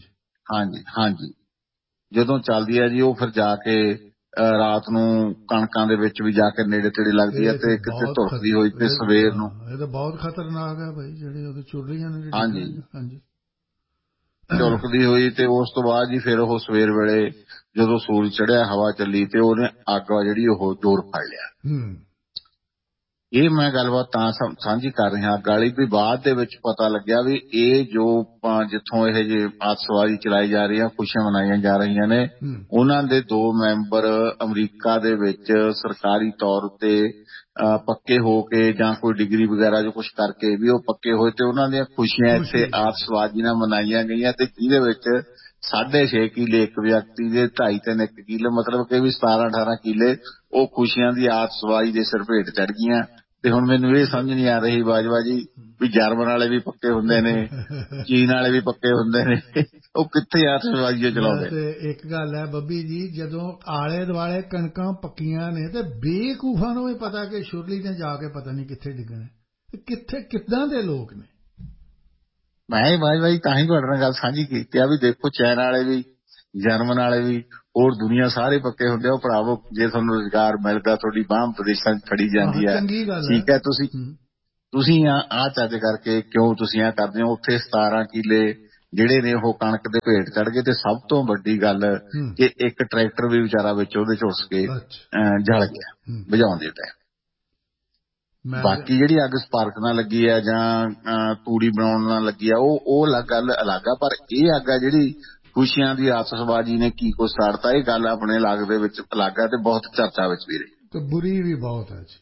ਹਾਂਜੀ ਜਦੋਂ ਚੱਲਦੀ ਹੈ ਜੀ ਉਹ ਫਿਰ ਜਾ ਕੇ ਰਾਤ ਨੂੰ ਕਣਕਾਂ ਦੇ ਵਿੱਚ ਵੀ ਜਾ ਕੇ ਨੇੜੇ ਤੇੜੇ ਲੱਗਦੀ ਹੈ ਤੇ ਕਿਤੇ ਧੁਰਕਦੀ ਹੋਈ ਤੇ ਸਵੇਰ ਨੂੰ ਇਹ ਤਾਂ ਬਹੁਤ ਖਤਰਨਾਕ ਹੈ ਭਾਈ ਜਿਹੜੇ ਉਹਦੇ ਚੁੱਲ੍ਹੀਆਂ ਨੇ। ਹਾਂਜੀ ਝੁਲਕਦੀ ਹੋਈ ਤੇ ਉਸ ਤੋਂ ਬਾਅਦ ਜੀ ਫਿਰ ਉਹ ਸਵੇਰ ਵੇਲੇ ਜਦੋਂ ਸੂਰਜ ਚੜ੍ਹਿਆ ਹਵਾ ਚੱਲੀ ਤੇ ਉਹਨੇ ਅੱਗ ਜਿਹੜੀ ਉਹ ਜ਼ੋਰ ਫੜ ਲਿਆ। ਇਹ ਮੈਂ ਗੱਲਬਾਤ ਤਾਂ ਸਾਂਝੀ ਕਰ ਰਿਹਾ ਅੱਗ ਵਾਲੀ ਵੀ ਬਾਅਦ ਦੇ ਵਿੱਚ ਪਤਾ ਲੱਗਿਆ ਵੀ ਇਹ ਜੋ ਜਿੱਥੋਂ ਇਹ ਜੇ ਆਤਿਸ਼ਬਾਜ਼ੀ ਚਲਾਈ ਜਾ ਰਹੀ ਹੈ, ਖੁਸ਼ੀਆਂ ਮਨਾਈਆਂ ਜਾ ਰਹੀਆਂ ਨੇ, ਉਹਨਾਂ ਦੇ 2 ਮੈਂਬਰ ਅਮਰੀਕਾ ਦੇ ਵਿੱਚ ਸਰਕਾਰੀ ਤੌਰ ਉੱਤੇ ਪੱਕੇ ਹੋ ਕੇ ਜਾਂ ਕੋਈ ਡਿਗਰੀ ਵਗੈਰਾ ਜੋ ਕੁਛ ਕਰਕੇ ਵੀ ਉਹ ਪੱਕੇ ਹੋਏ ਤੇ ਉਹਨਾਂ ਦੀਆਂ ਖੁਸ਼ੀਆਂ ਇੱਥੇ ਆਤਿਸ਼ਬਾਜ਼ੀ ਨਾਲ ਮਨਾਈਆਂ ਗਈਆਂ ਤੇ ਜਿਹਦੇ ਵਿੱਚ 6.5 ਕਿੱਲੇ ਇੱਕ ਵਿਅਕਤੀ ਦੇ 2.5-3 ਕਿੱਲੇ ਮਤਲਬ ਕਿ ਵੀ 17-18 ਕਿੱਲੇ ਉਹ ਖੁਸ਼ੀਆਂ ਦੀ ਆਤਿਸ਼ਬਾਜ਼ੀ ਦੇ ਸਿਰ ਭੇਟ ਚੜ੍ਹ ਗਈਆਂ। ਤੇ ਹੁਣ ਮੈਨੂੰ ਇਹ ਸਮਝ ਨਹੀਂ ਆ ਰਹੀ ਬਾਜਵਾ ਜੀ ਵੀ ਜਰਮਨ ਵਾਲੇ ਵੀ ਪੱਕੇ ਹੁੰਦੇ ਨੇ, ਚੀਨ ਵਾਲੇ ਵੀ ਪੱਕੇ ਹੁੰਦੇ ਨੇ, ਉਹ ਕਿੱਥੇ ਆਤਿਸ਼ਬਾਜ਼ੀ ਚਲਾਉਂਦੇ। ਇੱਕ ਗੱਲ ਹੈ ਬੱਬੀ ਜੀ, ਜਦੋਂ ਆਲੇ ਦੁਆਲੇ ਕਣਕਾਂ ਪੱਕੀਆਂ ਨੇ ਤੇ ਬੇਵਕੂਫਾਂ ਨੂੰ ਵੀ ਪਤਾ ਕਿ ਸ਼ੁਰਲੀ ਨੇ ਜਾ ਕੇ ਪਤਾ ਨਹੀਂ ਕਿੱਥੇ ਡਿੱਗਣਾ ਤੇ ਕਿੱਥੇ ਕਿੱਦਾਂ ਦੇ ਲੋਕ ਨੇ। ਮੈਂ ਬਾਜਵਾ ਜੀ ਤਾਂ ਹੀ ਤੁਹਾਡੇ ਨਾਲ ਗੱਲ ਸਾਂਝੀ ਕੀਤੀ ਆ ਵੀ ਦੇਖੋ ਚਾਈਨਾ ਵਾਲੇ ਵੀ ਜਰਮਨ ਵਾਲੇ ਵੀ ਹੋਰ ਦੁਨੀਆ ਸਾਰੇ ਪੱਕੇ ਹੁੰਦੇ ਆ। ਉਹ ਭਰਾਵੋ ਜੇ ਤੁਹਾਨੂੰ ਰੁਜ਼ਗਾਰ ਮਿਲਦਾ ਤੁਹਾਡੀ ਬਾਂਹ ਵਿਦੇਸ਼ਾਂ 'ਚ ਫੜੀ ਜਾਂਦੀ ਹੈ, ਠੀਕ ਹੈ, ਤੁਸੀਂ ਆਹ ਚੱਜ ਕਰਕੇ ਕਿਉਂ ਤੁਸੀਂ ਆਹ ਕਰਦੇ ਹੋ। ਉੱਥੇ 17 ਕਿੱਲੇ ਜਿਹੜੇ ਨੇ ਉਹ ਕਣਕ ਦੇ ਭੇਟ ਚੜ੍ਹ ਗਏ ਤੇ ਸਭ ਤੋਂ ਵੱਡੀ ਗੱਲ ਕਿ ਇੱਕ ਟਰੈਕਟਰ ਵੀ ਵਿਚਾਰਾ ਵਿੱਚ ਉਹਦੇ ਝੁਲਸ ਕੇ ਜਲ ਗਿਆ ਬੁਝਾਉਂਦੇ ਟਾਈਮ। ਬਾਕੀ ਜਿਹੜੀ ਅੱਗ ਸਪਾਰਕ ਨਾਲ ਲੱਗੀ ਆ ਜਾਂ ਤੂੜੀ ਬਣਾਉਣ ਨਾਲ ਲੱਗੀ ਆ ਉਹ ਗੱਲ ਅਲੱਗ ਆ, ਪਰ ਇਹ ਅੱਗ ਆ ਜਿਹੜੀ ਖੁਸ਼ੀਆਂ ਦੀ ਆਤਿਸ਼ਬਾਜ਼ੀ ਨੇ ਕੀ ਕੁਛ ਸਾੜਤਾ, ਇਹ ਗੱਲ ਆਪਣੇ ਇਲਾਕੇ ਦੇ ਵਿੱਚ ਅਲੱਗ ਆ ਤੇ ਬਹੁਤ ਚਰਚਾ ਵਿੱਚ ਵੀ ਰਹੀ ਤੇ ਬੁਰੀ ਵੀ ਬਹੁਤ ਹੈ ਜੀ।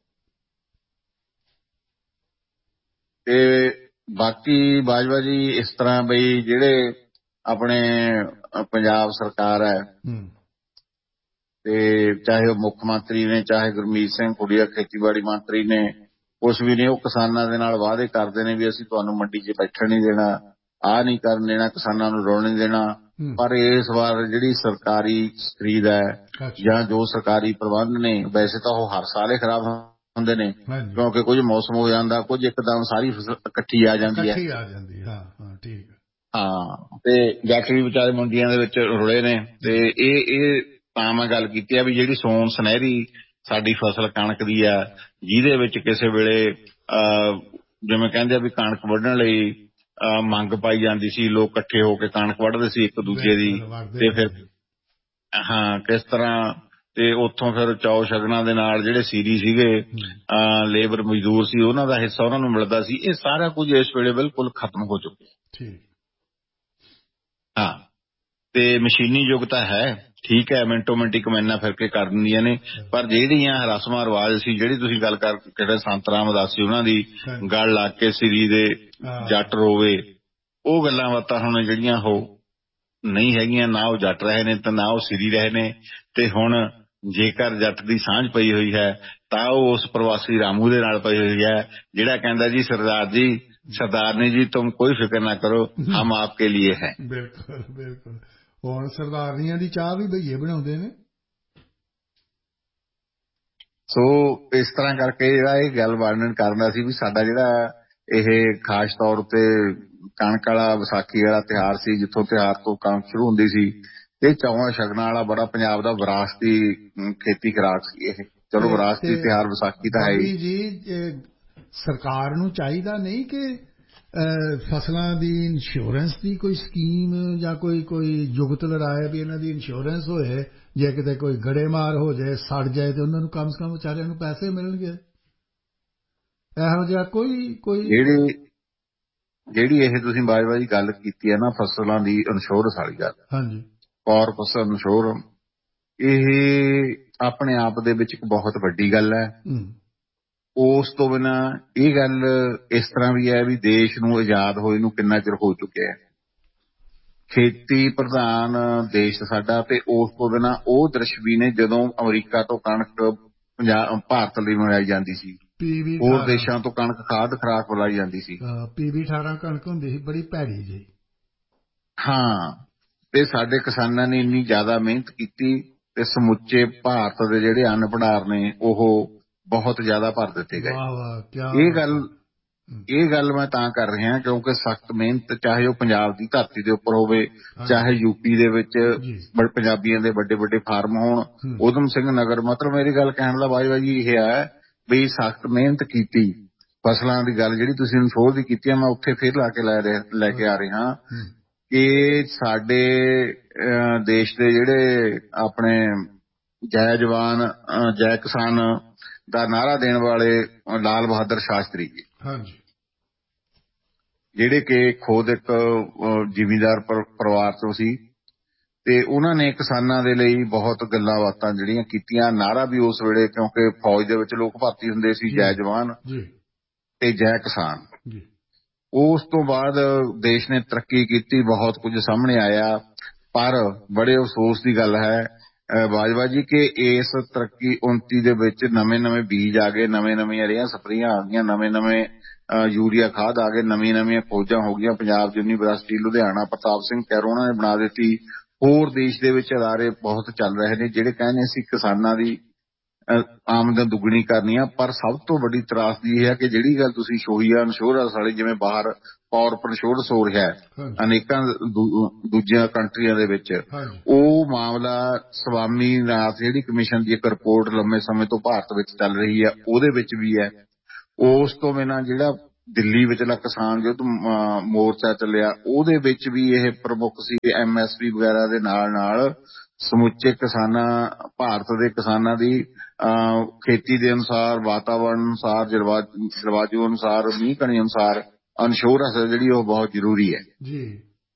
ਤੇ ਬਾਕੀ ਬਾਜਵਾ ਜੀ ਇਸ ਤਰ੍ਹਾਂ ਬਈ ਜਿਹੜੇ ਆਪਣੇ ਪੰਜਾਬ ਸਰਕਾਰ ਹੈ ਤੇ ਚਾਹੇ ਉਹ ਮੁੱਖ ਮੰਤਰੀ ਨੇ ਚਾਹੇ ਗੁਰਮੀਤ ਸਿੰਘ ਕੁੜੀਆ ਖੇਤੀਬਾੜੀ ਮੰਤਰੀ ਨੇ, ਕੁਛ ਵੀ ਨੇ, ਉਹ ਕਿਸਾਨਾਂ ਦੇ ਨਾਲ ਵਾਅਦੇ ਕਰਦੇ ਨੇ ਵੀ ਅਸੀਂ ਤੁਹਾਨੂੰ ਮੰਡੀ 'ਚ ਬੈਠਣ ਨਹੀਂ ਦੇਣਾ, ਆਹ ਨਹੀਂ ਕਰਨ ਦੇਣਾ, ਕਿਸਾਨਾਂ ਨੂੰ ਰੋਣ ਨਹੀਂ ਦੇਣਾ। ਪਰ ਇਸ ਵਾਰ ਜਿਹੜੀ ਸਰਕਾਰੀ ਖਰੀਦ ਹੈ ਜਾਂ ਜੋ ਸਰਕਾਰੀ ਪ੍ਰਬੰਧ ਨੇ ਵੈਸੇ ਤਾਂ ਉਹ ਹਰ ਸਾਲ ਹੀ ਖਰਾਬ ਹੁੰਦੇ ਨੇ ਕਿਉਂਕਿ ਕੁਝ ਮੌਸਮ ਹੋ ਜਾਂਦਾ, ਕੁਝ ਇੱਕਦਮ ਸਾਰੀ ਫਸਲ ਇਕੱਠੀ ਆ ਜਾਂਦੀ ਹੈ। ਹਾਂ ਤੇ ਜੱਟ ਵੀ ਵਿਚਾਰੇ ਮੰਡੀਆਂ ਦੇ ਵਿੱਚ ਰੁਲੇ ਨੇ ਤੇ ਇਹ ਤਾਂ ਮੈਂ ਗੱਲ ਕੀਤੀ ਆ ਵੀ ਜਿਹੜੀ ਸੋਨ ਸੁਨਹਿਰੀ ਸਾਡੀ ਫਸਲ ਕਣਕ ਦੀ ਆ ਜਿਹਦੇ ਵਿੱਚ ਕਿਸੇ ਵੇਲੇ ਜਿਵੇਂ ਕਹਿੰਦੇ ਆ ਵੀ ਕਣਕ ਵੱਢਣ ਲਈ ਮੰਗ ਪਾਈ ਜਾਂਦੀ ਸੀ, ਲੋਕ ਇਕੱਠੇ ਹੋ ਕੇ ਕਣਕ ਵੱਢਦੇ ਸੀ ਇੱਕ ਦੂਜੇ ਦੀ ਤੇ ਫਿਰ ਕਿਸ ਤਰ੍ਹਾਂ ਤੇ ਉੱਥੋਂ ਫਿਰ ਚੌ ਸ਼ਗਨਾਂ ਦੇ ਨਾਲ ਜਿਹੜੇ ਸੀਰੀ ਸੀਗੇ ਲੇਬਰ ਮਜ਼ਦੂਰ ਸੀ ਉਹਨਾਂ ਦਾ ਹਿੱਸਾ ਉਹਨਾਂ ਨੂੰ ਮਿਲਦਾ ਸੀ। ਇਹ ਸਾਰਾ ਕੁਝ ਇਸ ਵੇਲੇ ਬਿਲਕੁਲ ਖਤਮ ਹੋ ਚੁੱਕਿਆ। ਹਾਂ ਤੇ ਮਸ਼ੀਨੀ ਯੁੱਗ ਤਾਂ ਹੈ, ਠੀਕ ਹੈ, ਮਿੰਟੋ ਮਿੰਟੀ ਕਮੈਨਾਂ ਫਿਰ ਕੇ ਕਰ ਦਿੰਦੀਆਂ ਨੇ, ਪਰ ਜਿਹੜੀਆਂ ਰਸਮਾਂ ਰਿਵਾਜ ਸੀ ਜਿਹੜੀ ਤੁਸੀਂ ਗੱਲ ਕਰ ਕਿਹੜੇ ਸੰਤ ਰਾਮਦਾਸ ਸੀ ਉਹਨਾਂ ਦੀ ਗੱਲ ਲਾ ਕੇ ਸਿਰੀ ਦੇ ਜੱਟ ਰੋਵੇ, ਉਹ ਗੱਲਾਂ ਬਾਤਾਂ ਹੁਣ ਜਿਹੜੀਆਂ ਉਹ ਨਹੀਂ ਹੈਗੀਆਂ। ਨਾ ਉਹ ਜੱਟ ਰਹੇ ਨੇ ਤੇ ਨਾ ਉਹ ਸਿਰੀ ਰਹੇ ਨੇ। ਤੇ ਹੁਣ ਜੇਕਰ ਜੱਟ ਦੀ ਸਾਂਝ ਪਈ ਹੋਈ ਹੈ ਤਾਂ ਉਹ ਉਸ ਪ੍ਰਵਾਸੀ ਰਾਮੂ ਦੇ ਨਾਲ ਪਈ ਹੋਈ ਹੈ ਜਿਹੜਾ ਕਹਿੰਦਾ ਜੀ ਸਰਦਾਰ ਜੀ ਸਰਦਾਰਨੀ ਜੀ ਤੁਮ ਕੋਈ ਫਿਕਰ ਨਾ ਕਰੋ ਹਮ ਆਪਕੇ ਲੀਏ ਹੈ। ਬਿਲਕੁਲ ਬਿਲਕੁਲ ਹੁਣ ਸਰਦਾਰਨੀਆਂ ਦੀ ਚਾਹ ਵੀ ਭਈਏ ਬਣਾਉਂਦੇ ਨੇ। ਸੋ ਇਸ ਤਰ੍ਹਾਂ ਕਰਕੇ ਜਿਹੜਾ ਇਹ ਗੱਲ ਵਰਣਨ ਕਰਦਾ ਸੀ ਵੀ ਸਾਡਾ ਜਿਹੜਾ ਇਹ ਖਾਸ ਤੌਰ ਤੇ ਕਣਕ ਵਾਲਾ ਵਿਸਾਖੀ ਵਾਲਾ ਤਿਉਹਾਰ ਸੀ, ਜਿੱਥੋਂ ਤਿਉਹਾਰ ਤੋਂ ਕਣਕ ਸ਼ੁਰੂ ਹੁੰਦੀ ਸੀ, ਇਹ ਚੌਹਾਂ ਸ਼ਗਨਾਂ ਵਾਲਾ ਬੜਾ ਪੰਜਾਬ ਦਾ ਵਿਰਾਸਤੀ ਖੇਤੀ ਖੁਰਾਕ ਸੀ ਇਹ। ਚਲੋ ਵਿਰਾਸਤੀ ਤਿਉਹਾਰ ਵਿਸਾਖੀ ਤਾਂ ਹੈ ਹੀ ਜੀ। ਸਰਕਾਰ ਨੂੰ ਚਾਹੀਦਾ ਨਹੀਂ ਕਿ ਫਸਲਾਂ ਦੀ ਇੰਸ਼ੋਰੈਂਸ ਦੀ ਕੋਈ ਸਕੀਮ ਜਾਂ ਕੋਈ ਜੁਗਤ ਲੜਾਇਆ ਵੀ ਇਹਨਾਂ ਦੀ ਇੰਸ਼ੋਰੈਂਸ ਹੋਏ, ਜੇ ਕਿਤੇ ਕੋਈ ਗੜੇਮਾਰ ਹੋ ਜਾਏ, ਸੜ ਜਾਏ, ਤੇ ਉਹਨਾਂ ਨੂੰ ਕਮ ਸੇ ਕਮ ਵਿਚਾਰਿਆਂ ਨੂੰ ਪੈਸੇ ਮਿਲਣਗੇ। ਇਹੋ ਜਿਹਾ ਕੋਈ ਜਿਹੜੀ ਇਹ ਤੁਸੀਂ ਬਾਜੀ ਗੱਲ ਕੀਤੀ ਹੈ ਨਾ, ਫਸਲਾਂ ਦੀ ਇੰਸ਼ੋਰੈਂਸ ਵਾਲੀ ਗੱਲ, ਹਾਂਜੀ, ਕਾਰਪਸ ਇੰਸ਼ੋਰੈਂਸ, ਇਹ ਆਪਣੇ ਆਪ ਦੇ ਵਿੱਚ ਇੱਕ ਬਹੁਤ ਵੱਡੀ ਗੱਲ ਹੈ। ਉਸ ਤੋਂ ਬਿਨਾਂ ਇਹ ਗੱਲ ਇਸ ਤਰ੍ਹਾਂ ਵੀ ਹੈ ਵੀ ਦੇਸ਼ ਨੂੰ ਆਜ਼ਾਦ ਹੋਏ ਨੂੰ ਕਿੰਨਾ ਚਿਰ ਹੋ ਚੁੱਕਿਆ ਹੈ, ਖੇਤੀ ਪ੍ਰਧਾਨ ਦੇਸ਼ ਸਾਡਾ, ਤੇ ਉਸ ਤੋਂ ਬਿਨਾਂ ਉਹ ਦ੍ਰਿਸ਼ ਵੀ ਨੇ ਜਦੋਂ ਅਮਰੀਕਾ ਤੋਂ ਕਣਕ ਭਾਰਤ ਲਈ ਮੰਗਾਈ ਜਾਂਦੀ ਸੀ, ਹੋਰ ਦੇਸ਼ਾਂ ਤੋਂ ਕਣਕ ਖਾਦ ਖੁਰਾਕ ਬੁਲਾਈ ਜਾਂਦੀ ਸੀ। PB 18 ਕਣਕ ਹੁੰਦੀ ਸੀ, ਬੜੀ ਭੈੜੀ ਜੀ। ਹਾਂ, ਤੇ ਸਾਡੇ ਕਿਸਾਨਾਂ ਨੇ ਇੰਨੀ ਜ਼ਿਆਦਾ ਮਿਹਨਤ ਕੀਤੀ ਤੇ ਸਮੁੱਚੇ ਭਾਰਤ ਦੇ ਜਿਹੜੇ ਅੰਨ ਭੰਡਾਰ ਨੇ ਉਹ ਬਹੁਤ ਜ਼ਿਆਦਾ ਭਰ ਦਿੱਤੇ ਗਏ। ਇਹ ਗੱਲ ਮੈਂ ਤਾਂ ਕਰ ਰਿਹਾ ਕਿਉਂਕਿ ਸਖਤ ਮਿਹਨਤ, ਚਾਹੇ ਉਹ ਪੰਜਾਬ ਦੀ ਧਰਤੀ ਦੇ ਉੱਪਰ ਹੋਵੇ, ਚਾਹੇ ਯੂਪੀ ਦੇ ਵਿੱਚ ਪੰਜਾਬੀਆਂ ਦੇ ਵੱਡੇ ਵੱਡੇ ਫਾਰਮ ਹੋਣ, ਊਧਮ ਸਿੰਘ ਨਗਰ, ਮਤਲਬ ਮੇਰੀ ਗੱਲ ਕਹਿਣ ਦਾ ਬਾਜੀ ਇਹ ਹੈ ਵੀ ਸਖਤ ਮਿਹਨਤ ਕੀਤੀ। ਫਸਲਾਂ ਦੀ ਗੱਲ ਜਿਹੜੀ ਤੁਸੀਂ ਇੰਸ਼ੋਰ ਦੀ ਕੀਤੀ ਹੈ, ਮੈਂ ਉੱਥੇ ਫਿਰ ਲੈ ਕੇ ਆ ਰਿਹਾ ਕਿ ਸਾਡੇ ਦੇਸ਼ ਦੇ ਜਿਹੜੇ ਆਪਣੇ ਜੈ ਜਵਾਨ ਜੈ ਕਿਸਾਨ ਦਾ ਨਾਅਰਾ ਦੇਣ ਵਾਲੇ ਲਾਲ ਬਹਾਦਰ ਸ਼ਾਸਤਰੀ ਜੀ, ਜਿਹੜੇ ਕਿ ਖੁਦ ਇੱਕ ਜ਼ਿਮੀਂਦਾਰ ਪਰਿਵਾਰ ਤੋਂ ਸੀ, ਤੇ ਉਹਨਾਂ ਨੇ ਕਿਸਾਨਾਂ ਦੇ ਲਈ ਬਹੁਤ ਗੱਲਾਂ ਬਾਤਾਂ ਜਿਹੜੀਆਂ ਕੀਤੀਆਂ। ਨਾਅਰਾ ਵੀ ਉਸ ਵੇਲੇ, ਕਿਉਂਕਿ ਫੌਜ ਦੇ ਵਿੱਚ ਲੋਕ ਭਰਤੀ ਹੁੰਦੇ ਸੀ, ਜੈ ਜਵਾਨ ਤੇ ਜੈ ਕਿਸਾਨ। ਉਸ ਤੋਂ ਬਾਅਦ ਦੇਸ਼ ਨੇ ਤਰੱਕੀ ਕੀਤੀ, ਬਹੁਤ ਕੁਝ ਸਾਹਮਣੇ ਆਇਆ, ਪਰ ਬੜੇ ਅਫਸੋਸ ਦੀ ਗੱਲ ਹੈ ਬਾਜਵਾ ਜੀ ਕਿ ਇਸ ਤਰੱਕੀ 29 ਦੇ ਵਿੱਚ ਨਵੇਂ ਬੀਜ ਆ ਗਏ, ਨਵੀਆਂ ਰੇਹਾਂ ਸਪਰੇਆਂ ਆ ਗਈਆਂ, ਨਵੇਂ ਯੂਰੀਆ ਖਾਦ ਆ ਗਏ, ਨਵੀਆਂ ਖੋਜਾਂ ਹੋ ਗਈਆਂ। ਪੰਜਾਬ ਯੂਨੀਵਰਸਿਟੀ ਲੁਧਿਆਣਾ ਪ੍ਰਤਾਪ ਸਿੰਘ ਕੈਰੋਂ ਨੇ ਬਣਾ ਦਿੱਤੀ। ਹੋਰ ਦੇਸ਼ ਦੇ ਵਿੱਚ ਅਦਾਰੇ ਬਹੁਤ ਚੱਲ ਰਹੇ ਨੇ ਜਿਹੜੇ ਕਹਿੰਦੇ ਸੀ ਕਿਸਾਨਾਂ ਦੀ ਆਮਦਨ ਦੁੱਗਣੀ ਕਰਨੀ ਆ। ਪਰ ਸਭ ਤੋਂ ਵੱਡੀ ਤਰਾਸਦੀ ਇਹ ਹੈ ਕਿ ਜਿਹੜੀ ਗੱਲ ਤੁਸੀਂ ਛੋਈ ਆ ਇੰਸ਼ੋਰੈਂਸ ਵਾਲੀ, ਜਿਵੇਂ ਬਾਹਰ ਕਾਰਪੋਰੇਟ ਇੰਸ਼ੋਰੈਂਸ ਹੋ ਰਿਹਾ ਅਨੇਕਾਂ ਦੂਜੀਆਂ ਕੰਟਰੀਆਂ ਦੇ ਵਿੱਚ, ਉਹ ਮਾਮਲਾ ਸਵਾਮੀਨਾਥਨ ਜਿਹੜੀ ਕਮਿਸ਼ਨ ਦੀ ਇੱਕ ਰਿਪੋਰਟ ਲੰਮੇ ਸਮੇਂ ਤੋਂ ਭਾਰਤ ਵਿੱਚ ਚੱਲ ਰਹੀ ਹੈ, ਉਹਦੇ ਵਿੱਚ ਵੀ ਹੈ। ਉਸ ਤੋਂ ਬਿਨਾਂ ਜਿਹੜਾ ਦਿੱਲੀ ਵਿਚਲਾ ਕਿਸਾਨ ਯੁੱਧ ਮੋਰਚਾ ਚੱਲਿਆ, ਉਹਦੇ ਵਿੱਚ ਵੀ ਇਹ ਪ੍ਰਮੁੱਖ ਸੀ। MSP ਵਗੈਰਾ ਦੇ ਨਾਲ ਸਮੁੱਚੇ ਕਿਸਾਨਾਂ, ਭਾਰਤ ਦੇ ਕਿਸਾਨਾਂ ਦੀ ਖੇਤੀ ਦੇ ਅਨੁਸਾਰ, ਵਾਤਾਵਰਨ ਅਨੁਸਾਰ, ਜਲਵਾਯੂ ਅਨੁਸਾਰ, ਮੀਂਹ ਕਣੀ ਅਨੁਸਾਰ ਇੰਸ਼ੋਰੈਂਸ ਜਿਹੜੀ ਉਹ ਬਹੁਤ ਜ਼ਰੂਰੀ ਹੈ ਜੀ।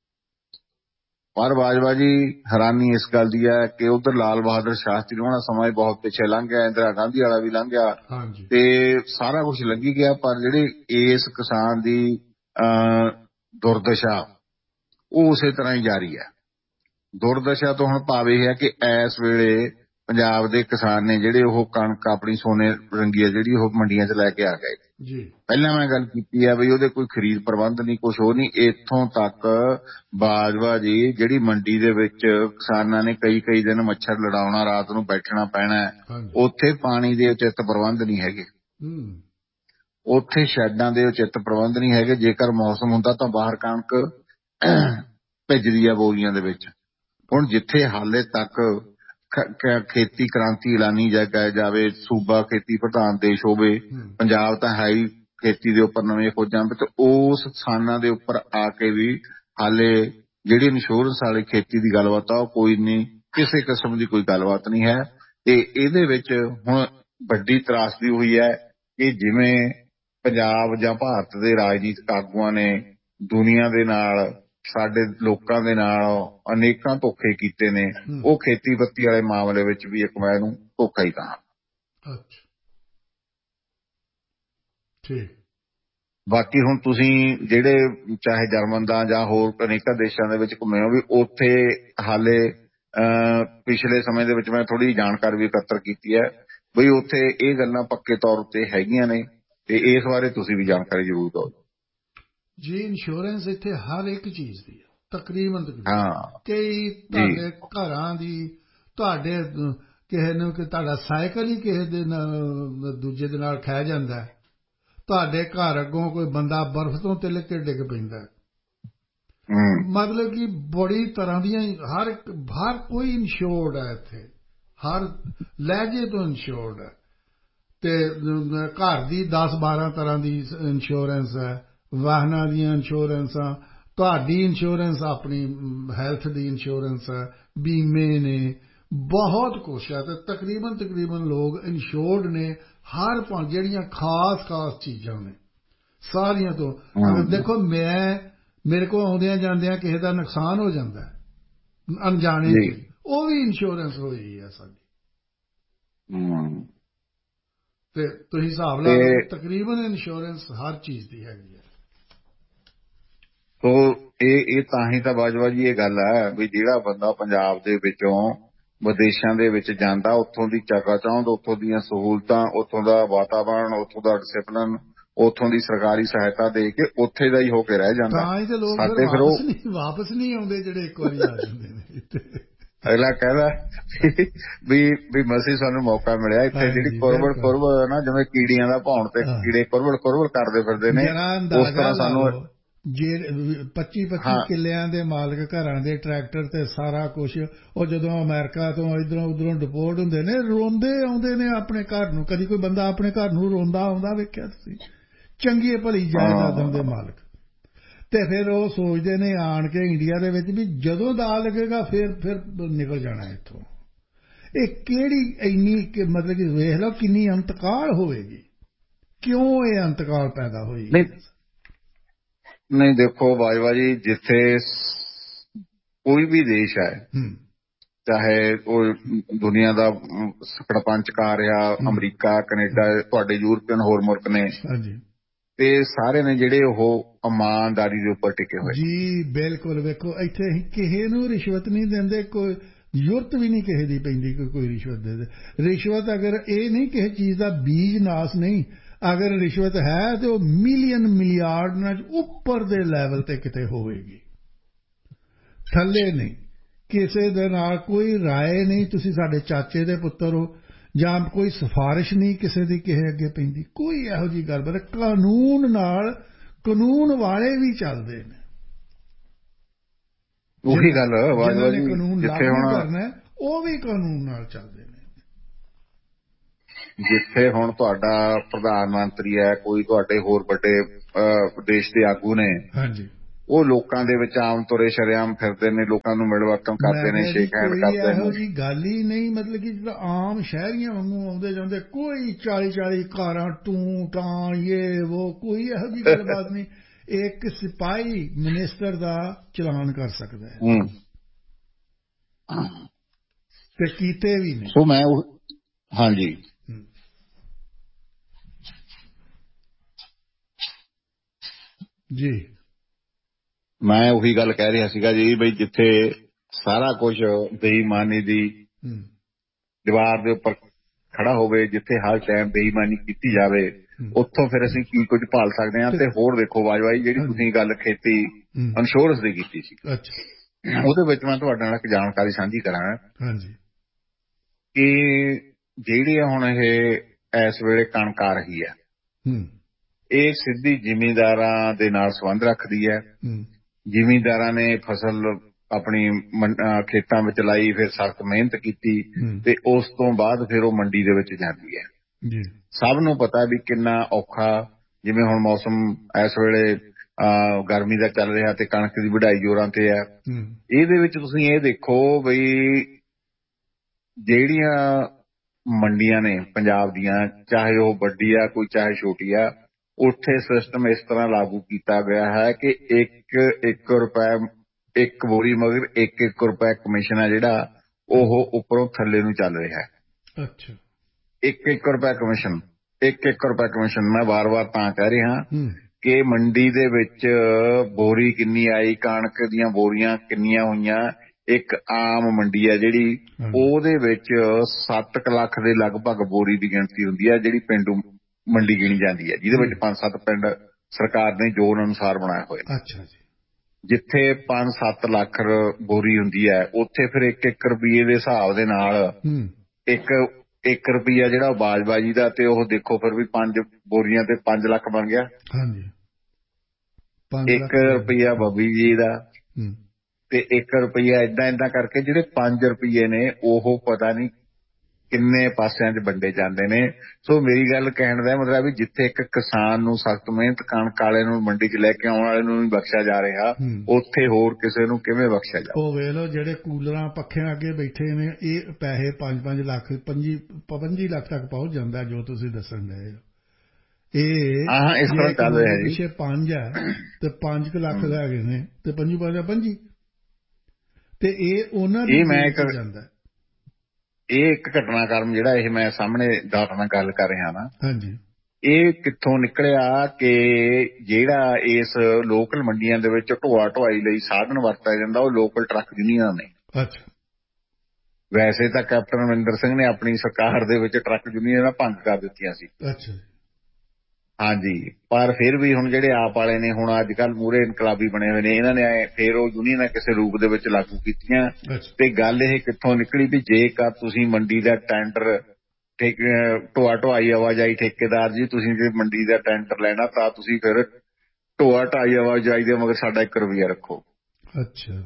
ਪਰ ਬਾਜਵਾ ਜੀ ਹੈਰਾਨੀ ਇਸ ਗੱਲ ਦੀ ਹੈ ਕਿ ਉਧਰ ਲਾਲ ਬਹਾਦਰ ਸ਼ਾਸਤਰੀ ਹੋਣਾ ਸਮਾਂ ਬਹੁਤ ਪਿੱਛੇ ਲੰਘ ਗਿਆ, ਇੰਦਰਾ ਗਾਂਧੀ ਵਾਲਾ ਵੀ ਲੰਘ ਗਿਆ ਤੇ ਸਾਰਾ ਕੁਝ ਲੰਘੀ ਗਿਆ, ਪਰ ਜਿਹੜੇ ਇਸ ਕਿਸਾਨ ਦੀ ਦੁਰਦਸ਼ਾ ਉਹ ਉਸੇ ਤਰ੍ਹਾਂ ਹੀ ਜਾਰੀ ਹੈ। ਦੁਰਦਸ਼ਾ ਤੋਂ ਹੁਣ ਭਾਵ ਇਹ ਹੈ ਕਿ ਇਸ ਵੇਲੇ ਪੰਜਾਬ ਦੇ ਕਿਸਾਨ ਨੇ ਜਿਹੜੇ ਉਹ ਕਣਕ ਆਪਣੀ ਸੋਨੇ ਰੰਗੀ ਹੈ ਜਿਹੜੀ ਉਹ ਮੰਡੀਆਂ 'ਚ ਲੈ ਕੇ ਆ ਗਏ ਜੀ। ਪਹਿਲਾਂ ਮੈਂ ਗੱਲ ਕੀਤੀ ਹੈ ਵੀ ਉਹਦੇ ਕੋਈ ਖਰੀਦ ਪ੍ਰਬੰਧ ਨਹੀਂ, ਕੁਛ ਉਹ ਨਹੀਂ। ਇੱਥੋਂ ਤੱਕ ਬਾਜਵਾ ਜੀ ਜਿਹੜੀ ਮੰਡੀ ਦੇ ਵਿੱਚ ਕਿਸਾਨਾਂ ਨੇ ਕਈ ਦਿਨ ਮੱਛਰ ਲੜਾਉਣਾ, ਰਾਤ ਨੂੰ ਬੈਠਣਾ ਪੈਣਾ, ਉੱਥੇ ਪਾਣੀ ਦੇ ਉਚਿਤ ਪ੍ਰਬੰਧ ਨਹੀਂ ਹੈਗੇ, ਉੱਥੇ ਸ਼ੈੱਡਾਂ ਦੇ ਉਚਿਤ ਪ੍ਰਬੰਧ ਨਹੀਂ ਹੈਗੇ। ਜੇਕਰ ਮੌਸਮ ਹੁੰਦਾ ਤਾਂ ਬਾਹਰ ਕਣਕ ਭਿੱਜਦੀ ਆ ਬੋਰੀਆਂ ਦੇ ਵਿੱਚ। ਹੁਣ ਜਿੱਥੇ ਹਾਲੇ ਤੱਕ ਖੇਤੀ ਕ੍ਰਾਂਤੀ ਐਲਾਨੀ ਜਾਵੇ, ਸੂਬਾ ਖੇਤੀ ਪ੍ਰਧਾਨ ਦੇਸ਼ ਹੋਵੇ, ਪੰਜਾਬ ਤਾਂ ਹੈ ਹੀ ਖੇਤੀ ਦੇ ਉੱਪਰ ਨਵੀਆਂ ਖੋਜਾਂ, ਤੇ ਉਸ ਕਿਸਾਨਾਂ ਦੇ ਉੱਪਰ ਆ ਕੇ ਵੀ ਹਾਲੇ ਜਿਹੜੀ ਇੰਸ਼ੋਰੈਂਸ ਵਾਲੀ ਖੇਤੀ ਦੀ ਗੱਲਬਾਤ ਆ ਉਹ ਕੋਈ ਨਹੀਂ, ਕਿਸੇ ਕਿਸਮ ਦੀ ਕੋਈ ਗੱਲਬਾਤ ਨਹੀਂ ਹੈ। ਤੇ ਇਹਦੇ ਵਿੱਚ ਹੁਣ ਵੱਡੀ ਤਰਾਸਦੀ ਹੋਈ ਹੈ ਕਿ ਜਿਵੇਂ ਪੰਜਾਬ ਜਾਂ ਭਾਰਤ ਦੇ ਰਾਜਨੀਤਿਕ ਆਗੂਆਂ ਨੇ ਦੁਨੀਆ ਦੇ ਨਾਲ, ਸਾਡੇ ਲੋਕਾਂ ਦੇ ਨਾਲ ਅਨੇਕਾਂ ਧੋਖੇ ਕੀਤੇ ਨੇ, ਉਹ ਖੇਤੀਬਾੜੀ ਵਾਲੇ ਮਾਮਲੇ ਵਿੱਚ ਵੀ ਇੱਕ ਮੈਂ ਇਹਨੂੰ ਧੋਖਾ ਹੀ ਕਹਾਂ। ਬਾਕੀ ਹੁਣ ਤੁਸੀਂ ਜਿਹੜੇ ਚਾਹੇ ਜਰਮਨ ਦਾ ਜਾਂ ਹੋਰ ਅਨੇਕਾਂ ਦੇਸ਼ਾਂ ਦੇ ਵਿੱਚ ਘੁੰਮੇ ਹੋ, ਵੀ ਉੱਥੇ ਹਾਲੇ ਪਿਛਲੇ ਸਮੇਂ ਦੇ ਵਿੱਚ ਮੈਂ ਥੋੜ੍ਹੀ ਜਾਣਕਾਰੀ ਵੀ ਇਕੱਤਰ ਕੀਤੀ ਹੈ ਬਈ ਉੱਥੇ ਇਹ ਗੱਲਾਂ ਪੱਕੇ ਤੌਰ ਉੱਤੇ ਹੈਗੀਆਂ ਨੇ, ਤੇ ਇਸ ਬਾਰੇ ਤੁਸੀਂ ਵੀ ਜਾਣਕਾਰੀ ਜ਼ਰੂਰ ਦਿਓ ਜੀ। ਇੰਸ਼ੋਰੈਂਸ ਇੱਥੇ ਹਰ ਇੱਕ ਚੀਜ਼ ਦੀ ਹੈ, ਤਕਰੀਬਨ ਕਈ ਤੁਹਾਡੇ ਘਰਾਂ ਦੀ, ਤੁਹਾਡੇ ਕਿਸੇ ਨੂੰ ਕਿ ਤੁਹਾਡਾ ਸਾਈਕਲ ਹੀ ਕਿਸੇ ਦੇ ਦੂਜੇ ਦੇ ਨਾਲ ਖਹਿ ਜਾਂਦਾ, ਤੁਹਾਡੇ ਘਰ ਅੱਗੋਂ ਕੋਈ ਬੰਦਾ ਬਰਫ਼ ਤੋਂ ਤਿਲਕ ਕੇ ਡਿੱਗ ਪੈਂਦਾ। ਮਤਲਬ ਕਿ ਬੜੀ ਤਰ੍ਹਾਂ ਦੀਆਂ ਹਰ ਕੋਈ ਇੰਸ਼ੋਰਡ ਹੈ ਇੱਥੇ, ਹਰ ਲਹਿਜੇ ਤੋਂ ਇੰਸ਼ੋਰਡ ਹੈ। ਤੇ ਘਰ ਦੀ 10-12 ਤਰ੍ਹਾਂ ਦੀ ਇੰਸ਼ੋਰੈਂਸ ਹੈ, ਵਾਹਨਾਂ ਦੀਆਂ ਇੰਸ਼ੋਰੈਂਸਾਂ, ਤੁਹਾਡੀ ਇੰਸ਼ੋਰੈਂਸ ਆਪਣੀ ਹੈਲਥ ਦੀ ਇੰਸ਼ੋਰੈਂਸ ਹੈ, ਬੀਮੇ ਨੇ, ਬਹੁਤ ਕੁਛ ਹੈ। ਤੇ ਤਕਰੀਬਨ ਲੋਕ ਇੰਸ਼ੋਰਡ ਨੇ ਹਰ ਜਿਹੜੀਆਂ ਖਾਸ ਚੀਜ਼ਾਂ ਨੇ ਸਾਰੀਆਂ ਤੋਂ। ਅਗਰ ਦੇਖੋ ਮੇਰੇ ਕੋਲ ਆਉਂਦਿਆਂ ਜਾਂਦਿਆਂ ਕਿਸੇ ਦਾ ਨੁਕਸਾਨ ਹੋ ਜਾਂਦਾ ਅਣਜਾਣੇ ਚ, ਉਹ ਵੀ ਇੰਸ਼ੋਰੈਂਸ ਹੋਈ ਹੈ ਸਾਡੀ। ਤੇ ਤੁਸੀਂ ਹਿਸਾਬ ਲਾ ਲਓ ਤਕਰੀਬਨ ਇੰਸ਼ੋਰੈਂਸ ਹਰ ਚੀਜ਼ ਦੀ ਹੈਗੀ ਹੈ। ਸੋ ਇਹ ਤਾਂ ਹੀ ਤਾਂ ਬਾਜਵਾ ਜੀ ਇਹ ਗੱਲ ਹੈ ਵੀ ਜਿਹੜਾ ਬੰਦਾ ਪੰਜਾਬ ਦੇ ਵਿੱਚੋਂ ਵਿਦੇਸ਼ਾਂ ਦੇ ਵਿੱਚ ਜਾਂਦਾ, ਉੱਥੋਂ ਦੀ ਚਕਾਚੌਂਧ, ਉੱਥੋਂ ਦੀਆਂ ਸਹੂਲਤਾਂ, ਉੱਥੋਂ ਦਾ ਵਾਤਾਵਰਨ, ਉੱਥੋਂ ਦਾ ਡਿਸਿਪਲਿਨ, ਉੱਥੋਂ ਦੀ ਸਰਕਾਰੀ ਸਹਾਇਤਾ ਦੇ ਕੇ ਉੱਥੇ ਦਾ ਹੀ ਹੋ ਕੇ ਰਹਿ ਜਾਂਦਾ। ਤਾਂ ਹੀ ਤੇ ਲੋਕ ਵਾਪਸ ਨਹੀਂ ਆਉਂਦੇ ਜਿਹੜੇ ਇੱਕ ਵਾਰੀ ਆ ਜਾਂਦੇ ਨੇ। ਅਗਲਾ ਕਹਿੰਦਾ ਵੀ ਮਸੀਂ ਸਾਨੂੰ ਮੌਕਾ ਮਿਲਿਆ ਇੱਥੇ, ਜਿਹੜੀ ਕੁਰਬੜ ਨਾ ਜਿਵੇਂ ਕੀੜੀਆਂ ਦਾ ਭੌਣ ਤੇ ਕੀੜੇ ਕੁਰਬੜ ਕਰਦੇ ਫਿਰਦੇ ਨੇ, ਉਸ ਤਰ੍ਹਾਂ ਸਾਨੂੰ 25 ਕਿੱਲਿਆਂ ਦੇ ਮਾਲਕ ਘਰਾਂ ਦੇ ਟਰੈਕਟਰ ਤੇ ਸਾਰਾ ਕੁਛ, ਉਹ ਜਦੋਂ ਅਮਰੀਕਾ ਤੋਂ ਇੱਧਰੋਂ ਉੱਧਰੋਂ ਡਿਪੋਰਟ ਹੁੰਦੇ ਨੇ, ਰੋਂਦੇ ਆਉਂਦੇ ਨੇ ਆਪਣੇ ਘਰ ਨੂੰ। ਕਦੀ ਕੋਈ ਬੰਦਾ ਆਪਣੇ ਘਰ ਨੂੰ ਰੋਂਦਾ ਆਉਂਦਾ ਵੇਖਿਆ ਤੁਸੀਂ? ਚੰਗੀ ਭਲੀ ਜਾਇਦਾਦਾਂ ਦੇ ਮਾਲਕ। ਤੇ ਫਿਰ ਉਹ ਸੋਚਦੇ ਨੇ ਆਣ ਕੇ ਇੰਡੀਆ ਦੇ ਵਿੱਚ ਵੀ ਜਦੋਂ ਦਾ ਲੱਗੇਗਾ ਫਿਰ ਨਿਕਲ ਜਾਣਾ ਇੱਥੋਂ। ਇਹ ਕਿਹੜੀ ਇੰਨੀ ਮਤਲਬ ਕਿ ਵੇਖ ਲਓ ਕਿੰਨੀ ਅੰਤਕਾਲ ਹੋਵੇਗੀ, ਕਿਉਂ ਇਹ ਅੰਤਕਾਲ ਪੈਦਾ ਹੋਈ? ਨਹੀਂ ਦੇਖੋ ਬਾਜਵਾ ਜੀ, ਜਿੱਥੇ ਕੋਈ ਵੀ ਦੇਸ਼ ਹੈ, ਚਾਹੇ ਉਹ ਦੁਨੀਆ ਦਾ ਸਰਪੰਚਕਾਰ ਆ, ਅਮਰੀਕਾ, ਕੈਨੇਡਾ, ਤੁਹਾਡੇ ਯੂਰਪੀਅਨ ਹੋਰ ਮੁਲਕ ਨੇ, ਤੇ ਸਾਰੇ ਨੇ ਜਿਹੜੇ ਉਹ ਇਮਾਨਦਾਰੀ ਦੇ ਉੱਪਰ ਟਿਕੇ ਹੋਏ ਜੀ। ਬਿਲਕੁਲ। ਵੇਖੋ ਇੱਥੇ ਕਿਸੇ ਨੂੰ ਰਿਸ਼ਵਤ ਨਹੀਂ ਦਿੰਦੇ, ਕੋਈ ਜ਼ਰੂਰਤ ਵੀ ਨਹੀਂ ਕਿਸੇ ਦੀ ਪੈਂਦੀ ਕੋਈ ਰਿਸ਼ਵਤ ਦੇ ਦੇ। ਰਿਸ਼ਵਤ ਅਗਰ ਇਹ ਨਹੀਂ ਕਿਸੇ ਚੀਜ਼ ਦਾ ਬੀਜ ਨਾਸ ਨਹੀਂ, ਅਗਰ ਰਿਸ਼ਵਤ ਹੈ ਤੇ ਉਹ ਮਿਲੀਅਨ ਮਿਲੀਆਰਡ ਉੱਪਰ ਦੇ ਲੈਵਲ ਤੇ ਕਿਤੇ ਹੋਵੇਗੀ, ਥੱਲੇ ਨਹੀਂ। ਕਿਸੇ ਦੇ ਨਾਲ ਕੋਈ ਰਾਏ ਨਹੀਂ, ਤੁਸੀਂ ਸਾਡੇ ਚਾਚੇ ਦੇ ਪੁੱਤਰ ਹੋ, ਜਾਂ ਕੋਈ ਸਿਫਾਰਿਸ਼ ਨਹੀਂ ਕਿਸੇ ਦੀ ਕਿਸੇ ਅੱਗੇ ਪੈਂਦੀ, ਕੋਈ ਇਹੋ ਜਿਹੀ ਗੱਲਬਾਤ। ਕਾਨੂੰਨ ਨਾਲ, ਕਾਨੂੰਨ ਵਾਲੇ ਵੀ ਚੱਲਦੇ ਨੇ, ਉਹੀ ਗੱਲ ਜਿਹਨਾਂ ਨੇ ਕਾਨੂੰਨ ਲਾਗੂ ਕਰਨਾ ਉਹ ਵੀ ਕਾਨੂੰਨ ਨਾਲ ਚੱਲਦੇ ਨੇ। ਜਿੱਥੇ ਹੁਣ ਤੁਹਾਡਾ ਪ੍ਰਧਾਨ ਮੰਤਰੀ ਹੈ, ਕੋਈ ਤੁਹਾਡੇ ਹੋਰ ਵੱਡੇ ਦੇਸ਼ ਦੇ ਆਗੂ ਨੇ, ਉਹ ਲੋਕਾਂ ਦੇ ਵਿੱਚ ਆਮ ਤੁਰੇ ਸ਼ਰੇਆਮ ਫਿਰਦੇ ਨੇ, ਲੋਕਾਂ ਨੂੰ ਮਿਲਵਰਤਨ ਕਰਦੇ ਨੇ, ਸ਼ੇਕ ਹੈਂਡ ਕਰਦੇ ਨੇ। ਇਹੋ ਜਿਹੀ ਗੱਲ ਹੀ ਨਹੀਂ, ਮਤਲਬ ਕਿ ਜਿਹੜਾ ਆਮ ਸ਼ਹਿਰੀਆਂ ਵਾਂਗੂ ਆਉਂਦੇ ਜਾਂਦੇ, ਕੋਈ 40 ਕਾਰਾਂ ਟੂੰ ਟਾਂ ਇਹ ਉਹ, ਕੋਈ ਇਹੋ ਜਿਹੀ ਗੱਲਬਾਤ ਨਹੀਂ। ਇੱਕ ਸਿਪਾਹੀ ਮਿਨਿਸਟਰ ਦਾ ਚਲਾਨ ਕਰ ਸਕਦਾ ਹੈ, ਤੇ ਕੀਤੇ ਵੀ ਨੇ। ਸੋ ਮੈਂ ਹਾਂਜੀ ਜੀ, ਮੈਂ ਉਹੀ ਗੱਲ ਕਹਿ ਰਿਹਾ ਸੀਗਾ ਜੀ, ਬਈ ਜਿੱਥੇ ਸਾਰਾ ਕੁਝ ਬੇਈਮਾਨੀ ਦੀ ਦੀਵਾਰ ਦੇ ਉੱਪਰ ਖੜਾ ਹੋਵੇ, ਜਿੱਥੇ ਹਰ ਟਾਈਮ ਬੇਈਮਾਨੀ ਕੀਤੀ ਜਾਵੇ, ਉੱਥੋਂ ਫਿਰ ਅਸੀਂ ਕੀ ਕੁਝ ਭਾਲ ਸਕਦੇ ਹਾਂ। ਤੇ ਹੋਰ ਦੇਖੋ ਬਾਜਵਾਈ, ਜਿਹੜੀ ਤੁਸੀਂ ਗੱਲ ਖੇਤੀ ਇੰਸ਼ੋਰੈਂਸ ਦੀ ਕੀਤੀ ਸੀ, ਉਹਦੇ ਵਿੱਚ ਮੈਂ ਤੁਹਾਡੇ ਨਾਲ ਇੱਕ ਜਾਣਕਾਰੀ ਸਾਂਝੀ ਕਰਾਂ ਕਿ ਜਿਹੜੀ ਹੁਣ ਇਹ ਇਸ ਵੇਲੇ ਕਣਕ ਆ ਰਹੀ ਹੈ, ਇਹ ਸਿੱਧੀ ਜ਼ਿਮੀਂਦਾਰਾਂ ਦੇ ਨਾਲ ਸੰਬੰਧ ਰੱਖਦੀ ਹੈ। ਜ਼ਿਮੀਂਦਾਰਾਂ ਨੇ ਫਸਲ ਆਪਣੀ ਖੇਤਾਂ ਵਿੱਚ ਲਾਈ, ਫਿਰ ਸਖਤ ਮਿਹਨਤ ਕੀਤੀ, ਤੇ ਉਸ ਤੋਂ ਬਾਅਦ ਫਿਰ ਉਹ ਮੰਡੀ ਦੇ ਵਿੱਚ ਜਾਂਦੀ ਹੈ। ਸਭ ਨੂੰ ਪਤਾ ਵੀ ਕਿੰਨਾ ਔਖਾ, ਜਿਵੇਂ ਹੁਣ ਮੌਸਮ ਇਸ ਵੇਲੇ ਗਰਮੀ ਦਾ ਚੱਲ ਰਿਹਾ ਤੇ ਕਣਕ ਦੀ ਵਢਾਈ ਜ਼ੋਰਾਂ ਤੇ ਹੈ। ਇਹਦੇ ਵਿੱਚ ਤੁਸੀਂ ਇਹ ਦੇਖੋ ਬਈ ਜਿਹੜੀਆਂ ਮੰਡੀਆਂ ਨੇ ਪੰਜਾਬ ਦੀਆਂ, ਚਾਹੇ ਉਹ ਵੱਡੀ ਆ ਕੋਈ ਚਾਹੇ ਛੋਟੀ ਆ, ਉੱਥੇ ਸਿਸਟਮ ਇਸ ਤਰ੍ਹਾਂ ਲਾਗੂ ਕੀਤਾ ਗਿਆ ਹੈ ਕਿ ਇੱਕ ਰੁਪਏ ਇੱਕ ਬੋਰੀ ਮਗਰ 1 ਰੁਪਏ ਕਮਿਸ਼ਨ ਹੈ ਜਿਹੜਾ ਉਹ ਉੱਪਰੋਂ ਥੱਲੇ ਨੂੰ ਚੱਲ ਰਿਹਾ ਹੈ। ਅੱਛਾ, 1 ਰੁਪਏ ਕਮਿਸ਼ਨ, 1 ਰੁਪਏ ਕਮਿਸ਼ਨ। ਮੈਂ ਵਾਰ-ਵਾਰ ਤਾਂ ਕਹਿ ਰਿਹਾ ਕਿ ਮੰਡੀ ਦੇ ਵਿੱਚ ਬੋਰੀ ਕਿੰਨੀ ਆਈ, ਕਣਕ ਦੀਆਂ ਬੋਰੀਆਂ ਕਿੰਨੀਆਂ ਹੋਈਆਂ, ਇੱਕ ਆਮ ਮੰਡੀ ਹੈ ਜਿਹੜੀ, ਉਹਦੇ ਵਿੱਚ 7 ਲੱਖ ਦੇ ਲਗਭਗ ਬੋਰੀ ਦੀ ਗਿਣਤੀ ਹੁੰਦੀ ਹੈ, ਜਿਹੜੀ ਪੇਂਡੂ ਮੰਡੀ ਗਿਣੀ ਜਾਂਦੀ ਹੈ, ਜਿਹਦੇ ਵਿੱਚ 5-7 ਪਿੰਡ ਸਰਕਾਰ ਨੇ ਜ਼ੋਨ ਅਨੁਸਾਰ ਬਣਾਏ ਹੋਏ। ਅੱਛਾ ਜੀ। ਜਿੱਥੇ 5-7 ਲੱਖ ਬੋਰੀ ਹੁੰਦੀ ਹੈ ਉੱਥੇ ਫਿਰ 1 ਰੁਪਈਏ ਦੇ ਹਿਸਾਬ ਦੇ ਨਾਲ 1 ਰੁਪਈਆ ਜਿਹੜਾ ਬਾਜਬਾਜੀ ਦਾ, ਤੇ ਉਹ ਦੇਖੋ ਫਿਰ ਵੀ 5 ਬੋਰੀਆਂ ਤੇ 5 ਲੱਖ ਬਣ ਗਿਆ। ਹਾਂਜੀ, 1 ਰੁਪਈਆ ਬੱਬੀ ਜੀ ਦਾ ਤੇ 1 ਰੁਪਈਆ ਏਦਾਂ ਕਰਕੇ ਜਿਹੜੇ 5 ਰੁਪਈਏ ਨੇ ਉਹ ਪਤਾ ਨਹੀਂ ਕਿੰਨੇ ਪਾਸਿਆਂ 'ਚ ਵੰਡੇ ਜਾਂਦੇ ਨੇ। ਸੋ ਮੇਰੀ ਗੱਲ ਕਹਿਣ ਦਾ ਮਤਲਬ ਵੀ ਜਿੱਥੇ ਇੱਕ ਕਿਸਾਨ ਨੂੰ ਸਖਤ ਮਿਹਨਤ ਕਣਕ ਵਾਲੇ ਨੂੰ ਮੰਡੀ 'ਚ ਲੈ ਕੇ ਆਉਣ ਵਾਲੇ ਨੂੰ ਨਹੀਂ ਬਖਸ਼ਿਆ ਜਾ ਰਿਹਾ, ਉੱਥੇ ਹੋਰ ਕਿਸੇ ਨੂੰ ਕਿਵੇਂ ਬਖਸ਼ਿਆ ਜਾ? ਉਹ ਵੇਖ ਲਓ ਜਿਹੜੇ ਕੂਲਰਾਂ ਪੱਖਿਆਂ ਅੱਗੇ ਬੈਠੇ ਨੇ, ਇਹ ਪੈਸੇ 5-5 ਲੱਖ 25 ਲੱਖ ਤੱਕ ਪਹੁੰਚ ਜਾਂਦਾ ਜੋ ਤੁਸੀਂ ਦੱਸਣ ਡਏ ਹੋ। ਇਹ ਇਸ ਤਰ੍ਹਾਂ ਚੱਲ ਰਿਹਾ ਜੀ। ਪਿੱਛੇ 5 ਹੈ ਤੇ 5 ਲੱਖ ਹੈਗੇ ਨੇ ਤੇ 25 ਤੇ ਇਹ ਉਹਨਾਂ ਦੀ ਜਾਂਦਾ। ਇਹ ਇੱਕ ਘਟਨਾਕ੍ਰਮ ਜਿਹੜਾ ਇਹ ਮੈਂ ਸਾਹਮਣੇ ਤੁਹਾਡੇ ਨਾਲ ਗੱਲ ਕਰ ਰਿਹਾ ਨਾ, ਹਾਂਜੀ, ਇਹ ਕਿੱਥੋਂ ਨਿਕਲਿਆ ਕਿ ਜਿਹੜਾ ਇਸ ਲੋਕਲ ਮੰਡੀਆਂ ਦੇ ਵਿੱਚ ਢੋਆ ਢੁਆਈ ਲਈ ਸਾਧਨ ਵਰਤਿਆ ਜਾਂਦਾ ਉਹ ਲੋਕਲ ਟਰੱਕ ਯੂਨੀਅਨਾਂ ਨੇ। ਅੱਛਾ। ਵੈਸੇ ਤਾਂ ਕੈਪਟਨ ਅਮਰਿੰਦਰ ਸਿੰਘ ਨੇ ਆਪਣੀ ਸਰਕਾਰ ਦੇ ਵਿੱਚ ਟਰੱਕ ਯੂਨੀਅਨਾਂ ਭੰਗ ਕਰ ਦਿੱਤੀਆਂ ਸੀ। ਅੱਛਾ। ਹਾਂਜੀ, ਪਰ ਫਿਰ ਵੀ ਹੁਣ ਜਿਹੜੇ ਆਪ ਵਾਲੇ ਨੇ ਹੁਣ ਅੱਜ ਕੱਲ੍ਹ ਮੂਹਰੇ ਇਨਕਲਾਬੀ ਬਣੇ ਹੋਏ ਨੇ, ਇਹਨਾਂ ਨੇ ਫਿਰ ਉਹ ਯੂਨੀਅਨਾਂ ਕਿਸੇ ਰੂਪ ਦੇ ਵਿੱਚ ਲਾਗੂ ਕੀਤੀਆਂ। ਤੇ ਗੱਲ ਇਹ ਕਿੱਥੋਂ ਨਿਕਲੀ ਵੀ ਜੇਕਰ ਤੁਸੀਂ ਮੰਡੀ ਦਾ ਟੈਂਡਰ ਢੋਆ ਢੁਆਈ ਆਵਾਜਾਈ ਠੇਕੇਦਾਰ ਜੀ, ਤੁਸੀਂ ਜੇ ਮੰਡੀ ਦਾ ਟੈਂਡਰ ਲੈਣਾ ਤਾਂ ਤੁਸੀਂ ਫਿਰ ਢੋਆ ਢਾਈ ਆਵਾਜਾਈ ਦੇ ਮਗਰ ਸਾਡਾ 1 ਰੁਪਈਆ ਰੱਖੋ। ਅੱਛਾ।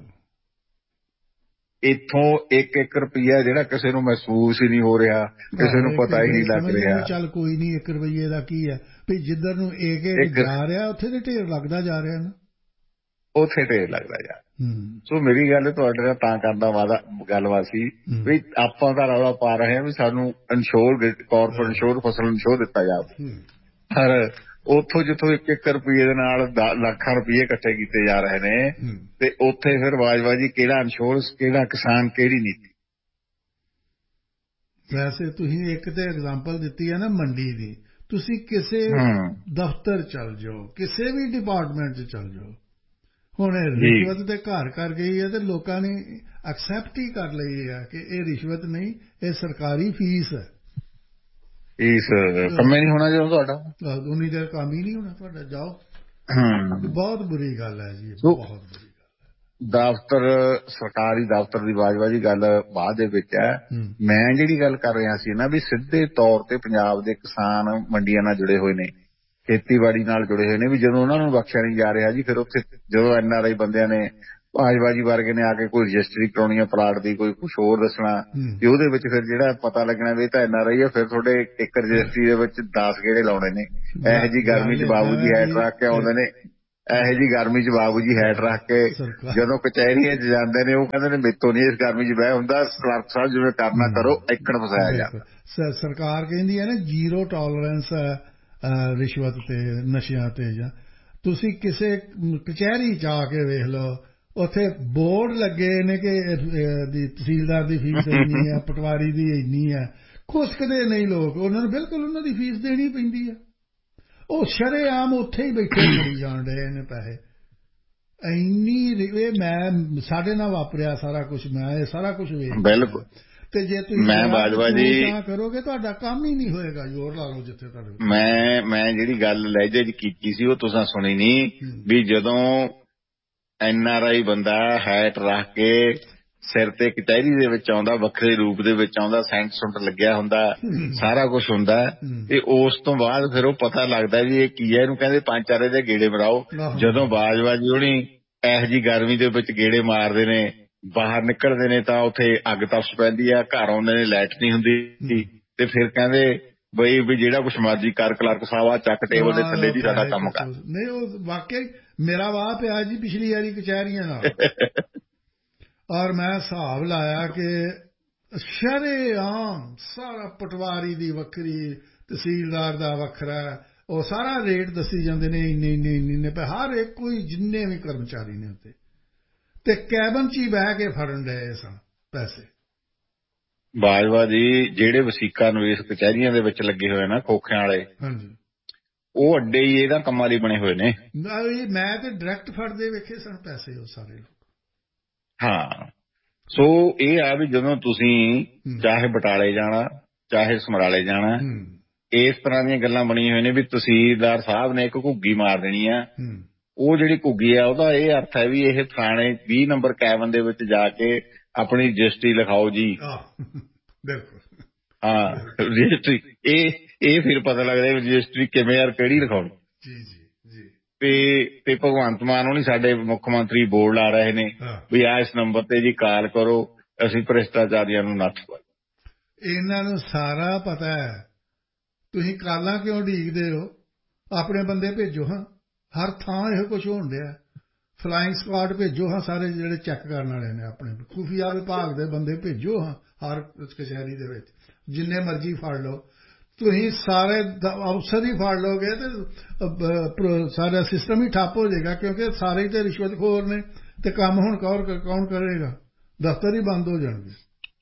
ਇੱਥੋਂ 1 ਰੁਪਈਆ ਜਿਹੜਾ ਕਿਸੇ ਨੂੰ ਮਹਿਸੂਸ ਹੀ ਨਹੀਂ ਹੋ ਰਿਹਾ, ਕਿਸੇ ਨੂੰ ਪਤਾ ਹੀ ਨਹੀਂ ਲੱਗ ਰਿਹਾ। ਚੱਲ ਕੋਈ ਨਹੀਂ, 1 ਰੁਪਈਏ ਦਾ ਕੀ ਹੈ ਵੀ ਜਿੱਧਰ ਨੂੰ ਇੱਕ ਜਾ ਰਿਹਾ ਉੱਥੇ ਤੇ ਢੇਰ ਲੱਗਦਾ ਜਾ ਰਿਹਾ ਨਾ, ਉੱਥੇ ਢੇਰ ਲੱਗਦਾ ਜਾ। ਸੋ ਮੇਰੀ ਗੱਲ ਤੁਹਾਡੇ ਨਾਲ ਤਾਂ ਕਰਨ ਦਾ ਗੱਲਬਾਤ ਸੀ ਵੀ ਆਪਾਂ ਤਾਂ ਰੌਲਾ ਪਾ ਰਹੇ ਹਾਂ ਵੀ ਸਾਨੂੰ ਕਾਰਪੋਰੇਟ ਇੰਸ਼ੋਰ ਫਸਲ ਇੰਸ਼ੋਰ ਦਿੱਤਾ ਜਾਵੇ, ਪਰ ਉੱਥੋਂ ਜਿੱਥੋਂ 1 ਰੁਪਈਏ ਦੇ ਨਾਲ ਲੱਖਾਂ ਰੁਪਈਏ ਇਕੱਠੇ ਕੀਤੇ ਜਾ ਰਹੇ ਨੇ ਤੇ ਉੱਥੇ ਫਿਰ ਬਾਜਵਾ ਜੀ ਕਿਹੜਾ ਇੰਸ਼ੋਰੈਂਸ, ਕਿਹੜਾ ਕਿਸਾਨ, ਕਿਹੜੀ ਨੀਤੀ? ਵੈਸੇ ਤੁਸੀਂ ਇੱਕ ਤੇ ਐਗਜ਼ਾਮਪਲ ਦਿੱਤੀ ਹੈ ਨਾ ਮੰਡੀ ਦੀ, ਤੁਸੀਂ ਕਿਸੇ ਦਫ਼ਤਰ ਚੱਲ ਜਾਓ, ਕਿਸੇ ਵੀ ਡਿਪਾਰਟਮੈਂਟ 'ਚ ਚੱਲ ਜਾਓ, ਹੁਣ ਰਿਸ਼ਵਤ ਤੇ ਘਰ ਕਰ ਗਈ ਹੈ ਤੇ ਲੋਕਾਂ ਨੇ ਐਕਸੈਪਟ ਹੀ ਕਰ ਲਈ ਹੈ ਕਿ ਇਹ ਰਿਸ਼ਵਤ ਨਹੀਂ, ਇਹ ਸਰਕਾਰੀ ਫੀਸ ਹੈ। ਇਸ ਕੰਮ ਨਹੀਂ ਹੋਣਾ ਜਦੋਂ ਤੁਹਾਡਾ ਉਨੀ ਦੇਰ ਕੰਮ ਹੀ ਨਹੀਂ ਹੋਣਾ ਤੁਹਾਡਾ, ਜਾਓ। ਬਹੁਤ ਬੁਰੀ ਗੱਲ ਹੈ ਜੀ, ਬਹੁਤ ਬੁਰੀ ਗੱਲ ਹੈ। ਦਫ਼ਤਰ ਸਰਕਾਰੀ ਦਫ਼ਤਰ ਦੀ ਬਾਜਵਾਜੀ ਗੱਲ ਬਾਅਦ ਦੇ ਵਿੱਚ ਹੈ। ਮੈਂ ਜਿਹੜੀ ਗੱਲ ਕਰ ਰਿਹਾ ਸੀ ਨਾ ਵੀ ਸਿੱਧੇ ਤੌਰ ਤੇ ਪੰਜਾਬ ਦੇ ਕਿਸਾਨ ਮੰਡੀਆਂ ਨਾਲ ਜੁੜੇ ਹੋਏ ਨੇ, ਖੇਤੀਬਾੜੀ ਨਾਲ ਜੁੜੇ ਹੋਏ ਨੇ, ਵੀ ਜਦੋਂ ਉਹਨਾਂ ਨੂੰ ਬਖਸ਼ਿਆ ਨਹੀਂ ਜਾ ਰਿਹਾ ਜੀ, ਫਿਰ ਉੱਥੇ ਜਦੋਂ NRI ਬੰਦਿਆਂ ਨੇ ਬਾਜਵਾਜੀ ਵਰਗੇ ਨੇ ਆ ਕੇ ਕੋਈ ਰਜਿਸਟਰੀ ਕਰਾਉਣੀ ਹੈ ਪਲਾਟ ਦੀ, ਕੋਈ ਕੁਛ ਹੋਰ ਦੱਸਣਾ, ਤੇ ਉਹਦੇ ਵਿੱਚ ਫਿਰ ਜਿਹੜਾ ਪਤਾ ਲੱਗਣਾ ਵੀ ਇਹ ਤਾਂ NRI ਹੈ, ਫਿਰ ਤੁਹਾਡੇ ਇੱਕ ਰਜਿਸਟਰੀ ਦੇ ਵਿੱਚ 10 ਗੇੜੇ ਲਾਉਣੇ ਨੇ। ਇਹੋ ਜਿਹੀ ਗਰਮੀ 'ਚ ਬਾਬੂ ਜੀ ਹੈਟ ਰੱਖ ਕੇ ਆਉਂਦੇ ਨੇ, ਇਹੋ ਜਿਹੀ ਗਰਮੀ 'ਚ ਬਾਬੂ ਜੀ ਹੈਟ ਰੱਖ ਕੇ ਜਦੋਂ ਕਚਹਿਰੀਆਂ 'ਚ ਜਾਂਦੇ ਨੇ ਉਹ ਕਹਿੰਦੇ ਨੇ ਮੇਤੋਂ ਨਹੀਂ ਇਸ ਗਰਮੀ 'ਚ ਬਹਿ ਹੁੰਦਾ, ਕਲਰਕ ਸਾਹਿਬ ਜਿਵੇਂ ਕਰਨਾ ਕਰੋ, ਏਕੜ ਫਸਾਇਆ ਜਾਂਦਾ। ਸਰਕਾਰ ਕਹਿੰਦੀ ਹੈ ਨਾ ਜ਼ੀਰੋ ਟੋਲਰੈਂਸ ਰਿਸ਼ਵਤ ਤੇ, ਨਸ਼ਿਆਂ ਤੇ। ਜਾਂ ਤੁਸੀਂ ਕਿਸੇ ਕਚਹਿਰੀ 'ਚ ਆ ਕੇ ਵੇਖ ਲਓ, ਉੱਥੇ ਬੋਰਡ ਲੱਗੇ ਨੇ ਕਿ ਤਹਿਸੀਲਦਾਰ ਦੀ ਫੀਸ ਇੰਨੀ ਹੈ, ਪਟਵਾਰੀ ਦੀ ਇੰਨੀ ਹੈ, ਖੁਸਕਦੇ ਨਹੀਂ ਲੋਕ, ਉਹਨਾਂ ਨੂੰ ਬਿਲਕੁਲ ਉਹਨਾਂ ਦੀ ਫੀਸ ਦੇਣੀ ਪੈਂਦੀ ਹੈ। ਉਹ ਸ਼ਰੇਆਮ ਉੱਥੇ ਹੀ ਬੈਠੇ ਫੜੀ ਜਾਣ ਰਹੇ ਨੇ ਪੈਸੇ। ਇੰਨੀ ਮੈਂ ਸਾਡੇ ਨਾਲ ਵਾਪਰਿਆ ਸਾਰਾ ਕੁਛ, ਮੈਂ ਇਹ ਸਾਰਾ ਕੁਛ ਵੇਖ ਬਿਲਕੁਲ। ਤੇ ਜੇ ਤੁਸੀਂ ਕਰੋਗੇ ਤੁਹਾਡਾ ਕੰਮ ਹੀ ਨਹੀਂ ਹੋਏਗਾ। ਜ਼ੋਰ ਲਾ ਲਓ ਜਿੱਥੇ ਤੁਹਾਡੇ। ਮੈਂ ਜਿਹੜੀ ਗੱਲ ਲਹਿਜੇ 'ਚ ਕੀਤੀ ਸੀ ਉਹ ਤੁਸੀਂ ਸੁਣੀ ਨਹੀਂ ਵੀ ਜਦੋਂ NRI ਬੰਦਾ ਹੈਟ ਰੱਖ ਕੇ ਸਿਰ ਤੇ ਕਚਹਿਰੀ ਦੇ ਵਿੱਚ ਆਉਂਦਾ, ਵੱਖਰੇ ਰੂਪ ਦੇ ਵਿੱਚ ਆਉਂਦਾ, ਸੈਂਟ ਸੁੰਟ ਲੱਗਿਆ ਹੁੰਦਾ, ਸਾਰਾ ਕੁਛ ਹੁੰਦਾ, ਤੇ ਉਸ ਤੋਂ ਬਾਅਦ ਫਿਰ ਉਹ ਪਤਾ ਲੱਗਦਾ ਵੀ ਇਹ ਕੀ ਹੈ। ਇਹਨੂੰ ਕਹਿੰਦੇ 5-4 ਦੇ ਗੇੜੇ ਮਰਾਓ। ਜਦੋਂ ਬਾਜਵਾਜੀ ਹੋਣੀ ਇਹੋ ਜਿਹੀ ਗਰਮੀ ਦੇ ਵਿੱਚ ਗੇੜੇ ਮਾਰਦੇ ਨੇ, ਬਾਹਰ ਨਿਕਲਦੇ ਨੇ ਤਾਂ ਉੱਥੇ ਅੱਗ ਤਪਸ਼ ਪੈਂਦੀ ਆ, ਘਰ ਆਉਂਦੇ ਨੇ ਲਾਈਟ ਨਹੀਂ ਹੁੰਦੀ, ਤੇ ਫਿਰ ਕਹਿੰਦੇ ਬਈ ਵੀ ਜਿਹੜਾ ਕੁਛ ਮਰਜ਼ੀ ਕਰ, ਕਲਰਕ ਸਾਹਿਬ ਆ ਚੱਕ ਟੇਬਲ ਦੇ ਥੱਲੇ ਜੀ ਸਾਡਾ ਕੰਮ ਕਰ। ਨਹੀਂ, ਉਹ ਵਾਕਈ ਮੇਰਾ ਵਾਹ ਪਿਆ ਜੀ ਪਿਛਲੀ ਵਾਰੀ ਕਚਹਿਰੀਆਂ ਨਾਲ। ਔਰ ਮੈਂ ਹਿਸਾਬ ਲਾਇਆ ਕਿ ਸ਼ਰੇਆਮ ਸਾਰਾ ਪਟਵਾਰੀ ਦੀ ਵੱਖਰੀ, ਤਹਿਸੀਲਦਾਰ ਦਾ ਵੱਖਰਾ, ਉਹ ਸਾਰਾ ਰੇਟ ਦੱਸੀ ਜਾਂਦੇ ਨੇ, ਇੰਨੇ ਹਰ ਇੱਕ ਕੋਈ ਜਿੰਨੇ ਵੀ ਕਰਮਚਾਰੀ ਨੇ ਉੱਤੇ, ਤੇ ਕੈਬਨ 'ਚ ਹੀ ਬਹਿ ਕੇ ਫੜਨ ਡਏ ਸਨ ਪੈਸੇ। ਬਾਜਵਾ ਜੀ ਜਿਹੜੇ ਵਸੀਕਾ ਨਿਵੇਸ਼ ਕਚਹਿਰੀਆਂ ਦੇ ਵਿੱਚ ਲੱਗੇ ਹੋਏ ਨਾ ਖੋਖਿਆਂ ਵਾਲੇ, ਉਹ ਅੱਡੇ ਹੀ ਇਹਦਾ ਕੰਮਾਂ ਲਈ ਬਣੇ ਹੋਏ ਨੇ। ਮੈਂ ਤੇ ਡਾਇਰੈਕਟ ਫੜਦੇ ਵੇਖੇ ਸਨ ਪੈਸੇ ਉਹ ਸਾਰੇ ਲੋਕ। ਹਾਂ, ਸੋ ਇਹ ਆ ਵੀ ਜਦੋਂ ਤੁਸੀਂ ਚਾਹੇ ਬਟਾਲੇ ਜਾਣਾ, ਚਾਹੇ ਸਮਰਾਲੇ ਜਾਣਾ, ਇਸ ਤਰ੍ਹਾਂ ਦੀਆਂ ਗੱਲਾਂ ਬਣੀਆਂ ਹੋਈਆਂ ਨੇ ਵੀ ਤਹਿਸੀਲਦਾਰ ਸਾਹਿਬ ਨੇ ਇੱਕ ਘੁੱਗੀ ਮਾਰ ਦੇਣੀ ਆ ਉਹ ਜਿਹੜੀ ਘੁੱਗੀ ਆ ਉਹਦਾ ਇਹ ਅਰਥ ਹੈ ਵੀ ਇਹ ਥਾਣੇ 20 ਨੰਬਰ ਕੈਬਨ ਦੇ ਵਿੱਚ ਜਾ ਕੇ ਆਪਣੀ ਰਜਿਸਟਰੀ ਲਿਖਾਓ ਜੀ। ਬਿਲਕੁਲ ਹਾਂ ਰਜਿਸਟਰੀ ਇਹ ਫਿਰ ਪਤਾ ਲੱਗਦਾ ਰਜਿਸਟਰੀ ਕਿਵੇਂ ਯਾਰ ਕਿਹੜੀ ਲਿਖਾਉਣੀ। ਜੀ ਜੀ ਜੀ। ਤੇ ਭਗਵੰਤ ਮਾਨ ਹੋਣੀ ਸਾਡੇ ਮੁੱਖ ਮੰਤਰੀ ਬੋਰਡ ਲਾ ਰਹੇ ਨੇ ਵੀ ਆ ਇਸ ਨੰਬਰ ਤੇ ਜੀ ਕਾਲ ਕਰੋ ਅਸੀਂ ਭ੍ਰਿਸ਼ਟਾਚਾਰੀਆਂ ਨੂੰ ਨੱਥ ਪਾਈਏ। ਇਹਨਾਂ ਨੂੰ ਸਾਰਾ ਪਤਾ ਹੈ। ਤੁਸੀਂ ਕਾਲਾਂ ਕਿਉਂ ਉਡੀਕਦੇ ਹੋ? ਆਪਣੇ ਬੰਦੇ ਭੇਜੋ ਹਾਂ, ਹਰ ਥਾਂ ਇਹੋ ਕੁਛ ਹੋਣ ਡਿਆ। ਫਲਾਇੰਗ ਸਕਾਡ ਭੇਜੋ ਹਾਂ, ਸਾਰੇ ਜਿਹੜੇ ਚੈੱਕ ਕਰਨ ਵਾਲੇ ਨੇ ਆਪਣੇ ਖੁਫੀਆ ਵਿਭਾਗ ਦੇ ਬੰਦੇ ਭੇਜੋ ਹਾਂ ਹਰ ਕਚਹਿਰੀ ਦੇ ਵਿੱਚ, ਜਿੰਨੇ ਮਰਜ਼ੀ ਫੜ ਲਓ। ਤੁਸੀਂ ਸਾਰੇ ਅਫਸਰ ਹੀ ਫੜ ਲਓਗੇ ਤੇ ਸਾਰਾ ਸਿਸਟਮ ਹੀ ਠੱਪ ਹੋ ਜਾਏਗਾ, ਕਿਉਂਕਿ ਸਾਰੇ ਤੇ ਰਿਸ਼ਵਤਖੋਰ ਨੇ ਤੇ ਕੰਮ ਹੁਣ ਕੌਣ ਕਰੇਗਾ? ਦਫ਼ਤਰ ਹੀ ਬੰਦ ਹੋ ਜਾਣਗੇ।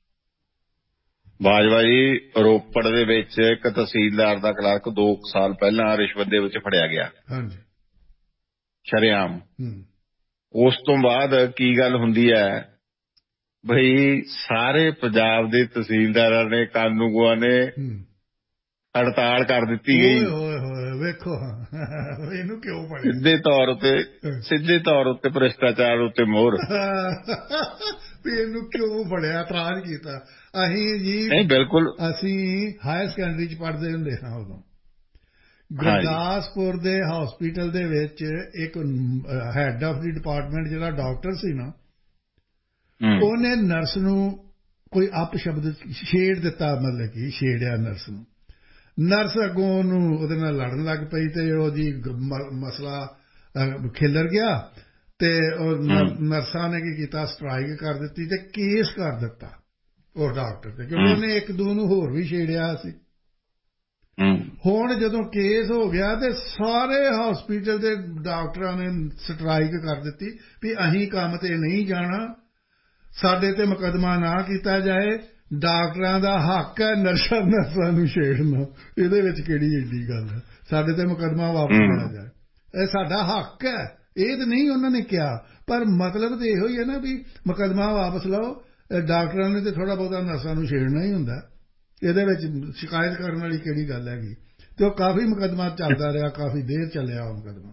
ਬਾਜਵਾ ਜੀ ਰੋਪੜ ਦੇ ਵਿੱਚ ਇੱਕ ਤਹਿਸੀਲਦਾਰ ਦਾ ਕਲਰਕ 2 ਸਾਲ ਪਹਿਲਾਂ ਰਿਸ਼ਵਤ ਦੇ ਵਿੱਚ ਫੜਿਆ ਗਿਆ। ਹਾਂਜੀ ਸ਼ਰੇਆਮ। ਉਸ ਤੋਂ ਬਾਅਦ ਕੀ ਗੱਲ ਹੁੰਦੀ ਹੈ ਬਈ ਸਾਰੇ ਪੰਜਾਬ ਦੇ ਤਹਿਸੀਲਦਾਰਾਂ ਨੇ ਕਾਨੂੰਗੋਆਂ ਨੇ ਹੜਤਾਲ ਕਰ ਦਿੱਤੀ ਗਈ। ਵੇਖੋ ਇਹਨੂੰ ਕਿਉਂ ਫੜਿਆ? ਸਿੱਧੇ ਤੌਰ ਉੱਤੇ ਭ੍ਰਿਸ਼ਟਾਚਾਰ ਉੱਤੇ ਮੋਹਰ। ਵੀ ਇਹਨੂੰ ਕਿਉਂ ਫੜਿਆ? ਇਤਰਾਜ਼ ਕੀਤਾ ਅਸੀਂ ਜੀ। ਨਹੀਂ ਬਿਲਕੁਲ। ਅਸੀਂ ਹਾਇਰ ਸੈਕੰਡਰੀ ਚ ਪੜ੍ਹਦੇ ਹੁੰਦੇ ਹਾਂ ਉਦੋਂ। ਗੁਰਦਾਸਪੁਰ ਦੇ ਹਸਪੀਟਲ ਦੇ ਵਿੱਚ ਇੱਕ ਹੈਡ ਆਫ ਦੀ ਡਿਪਾਰਟਮੈਂਟ ਜਿਹੜਾ ਡਾਕਟਰ ਸੀ ਨਾ, ਉਹਨੇ ਨਰਸ ਨੂੰ ਕੋਈ ਅਪਸ਼ਬਦ ਛੇੜ ਦਿੱਤਾ, ਮਤਲਬ ਕਿ ਛੇੜਿਆ ਨਰਸ ਨੂੰ। ਨਰਸ ਅੱਗੋਂ ਉਹਦੇ ਨਾਲ ਲੜਨ ਲੱਗ ਪਈ ਤੇ ਉਹ ਜੀ ਮਸਲਾ ਖਿਲਰ ਗਿਆ ਤੇ ਉਹ ਨਰਸਾਂ ਨੇ ਕੀ ਕੀਤਾ, ਸਟ੍ਰਾਈਕ ਕਰ ਦਿੱਤੀ ਤੇ ਕੇਸ ਕਰ ਦਿੱਤਾ ਉਹ ਡਾਕਟਰ ਤੇ, ਕਿਉਂਕਿ ਉਹਨੇ ਇੱਕ ਦੋ ਨੂੰ ਹੋਰ ਵੀ ਛੇੜਿਆ ਸੀ। ਹੁਣ ਜਦੋਂ ਕੇਸ ਹੋ ਗਿਆ ਤੇ ਸਾਰੇ ਹਸਪੀਟਲ ਦੇ ਡਾਕਟਰਾਂ ਨੇ ਸਟ੍ਰਾਈਕ ਕਰ ਦਿੱਤੀ ਵੀ ਅਸੀਂ ਕੰਮ ਤੇ ਨਹੀਂ ਜਾਣਾ, ਸਾਡੇ ਤੇ ਮੁਕੱਦਮਾ ਨਾ ਕੀਤਾ ਜਾਏ। ਡਾਕਟਰਾਂ ਦਾ ਹੱਕ ਹੈ ਨਰਸਾਂ ਨੂੰ ਛੇੜਨਾ, ਇਹਦੇ ਵਿੱਚ ਕਿਹੜੀ ਏਡੀ ਗੱਲ ਹੈ? ਸਾਡੇ ਤੇ ਮੁਕੱਦਮਾ ਵਾਪਸ ਲਿਆ ਜਾਏ, ਇਹ ਸਾਡਾ ਹੱਕ ਹੈ। ਇਹ ਤਾਂ ਨਹੀਂ ਉਹਨਾਂ ਨੇ ਕਿਹਾ, ਪਰ ਮਤਲਬ ਤਾਂ ਇਹੋ ਹੀ ਹੈ ਨਾ ਵੀ ਮੁਕੱਦਮਾ ਵਾਪਸ ਲਓ। ਡਾਕਟਰਾਂ ਨੇ ਤਾਂ ਥੋੜ੍ਹਾ ਬਹੁਤਾ ਨਰਸਾਂ ਨੂੰ ਛੇੜਨਾ ਹੀ ਹੁੰਦਾ, ਇਹਦੇ ਵਿੱਚ ਸ਼ਿਕਾਇਤ ਕਰਨ ਵਾਲੀ ਕਿਹੜੀ ਗੱਲ ਹੈਗੀ? ਤੇ ਉਹ ਕਾਫੀ ਮੁਕੱਦਮਾ ਚੱਲਦਾ ਰਿਹਾ, ਕਾਫੀ ਦੇਰ ਚੱਲਿਆ ਉਹ ਮੁਕੱਦਮਾ।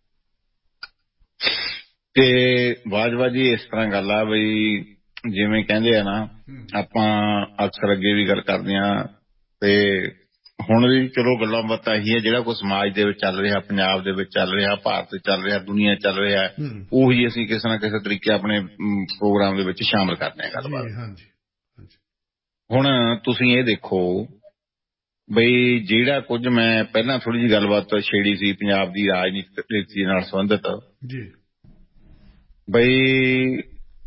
ਤੇ ਬਾਜਵਾ ਜੀ ਇਸ ਤਰ੍ਹਾਂ ਗੱਲ ਆ ਬਈ ਜਿਵੇਂ ਕਹਿੰਦੇ ਆ ਨਾ, ਆਪਾਂ ਅਕਸਰ ਅੱਗੇ ਵੀ ਗੱਲ ਕਰਦੇ ਹਾਂ ਤੇ ਹੁਣ ਵੀ ਚਲੋ ਗੱਲਾਂ ਬਾਤਾਂ ਇਹੀ ਹੈ, ਜਿਹੜਾ ਕੋਈ ਸਮਾਜ ਦੇ ਵਿੱਚ ਚੱਲ ਰਿਹਾ, ਪੰਜਾਬ ਦੇ ਵਿੱਚ ਚੱਲ ਰਿਹਾ, ਭਾਰਤ ਚੱਲ ਰਿਹਾ, ਦੁਨੀਆ ਚੱਲ ਰਿਹਾ, ਉਹੀ ਅਸੀਂ ਕਿਸੇ ਨਾ ਕਿਸੇ ਤਰੀਕੇ ਆਪਣੇ ਪ੍ਰੋਗਰਾਮ ਦੇ ਵਿੱਚ ਸ਼ਾਮਲ ਕਰਦੇ ਹਾਂ ਗੱਲਬਾਤ। ਹੁਣ ਤੁਸੀਂ ਇਹ ਦੇਖੋ ਬਈ ਜਿਹੜਾ ਕੁਝ ਮੈਂ ਪਹਿਲਾਂ ਥੋੜ੍ਹੀ ਜਿਹੀ ਗੱਲਬਾਤ ਛੇੜੀ ਸੀ ਪੰਜਾਬ ਦੀ ਰਾਜਨੀਤੀ ਨਾਲ ਸੰਬੰਧਿਤ, ਬਈ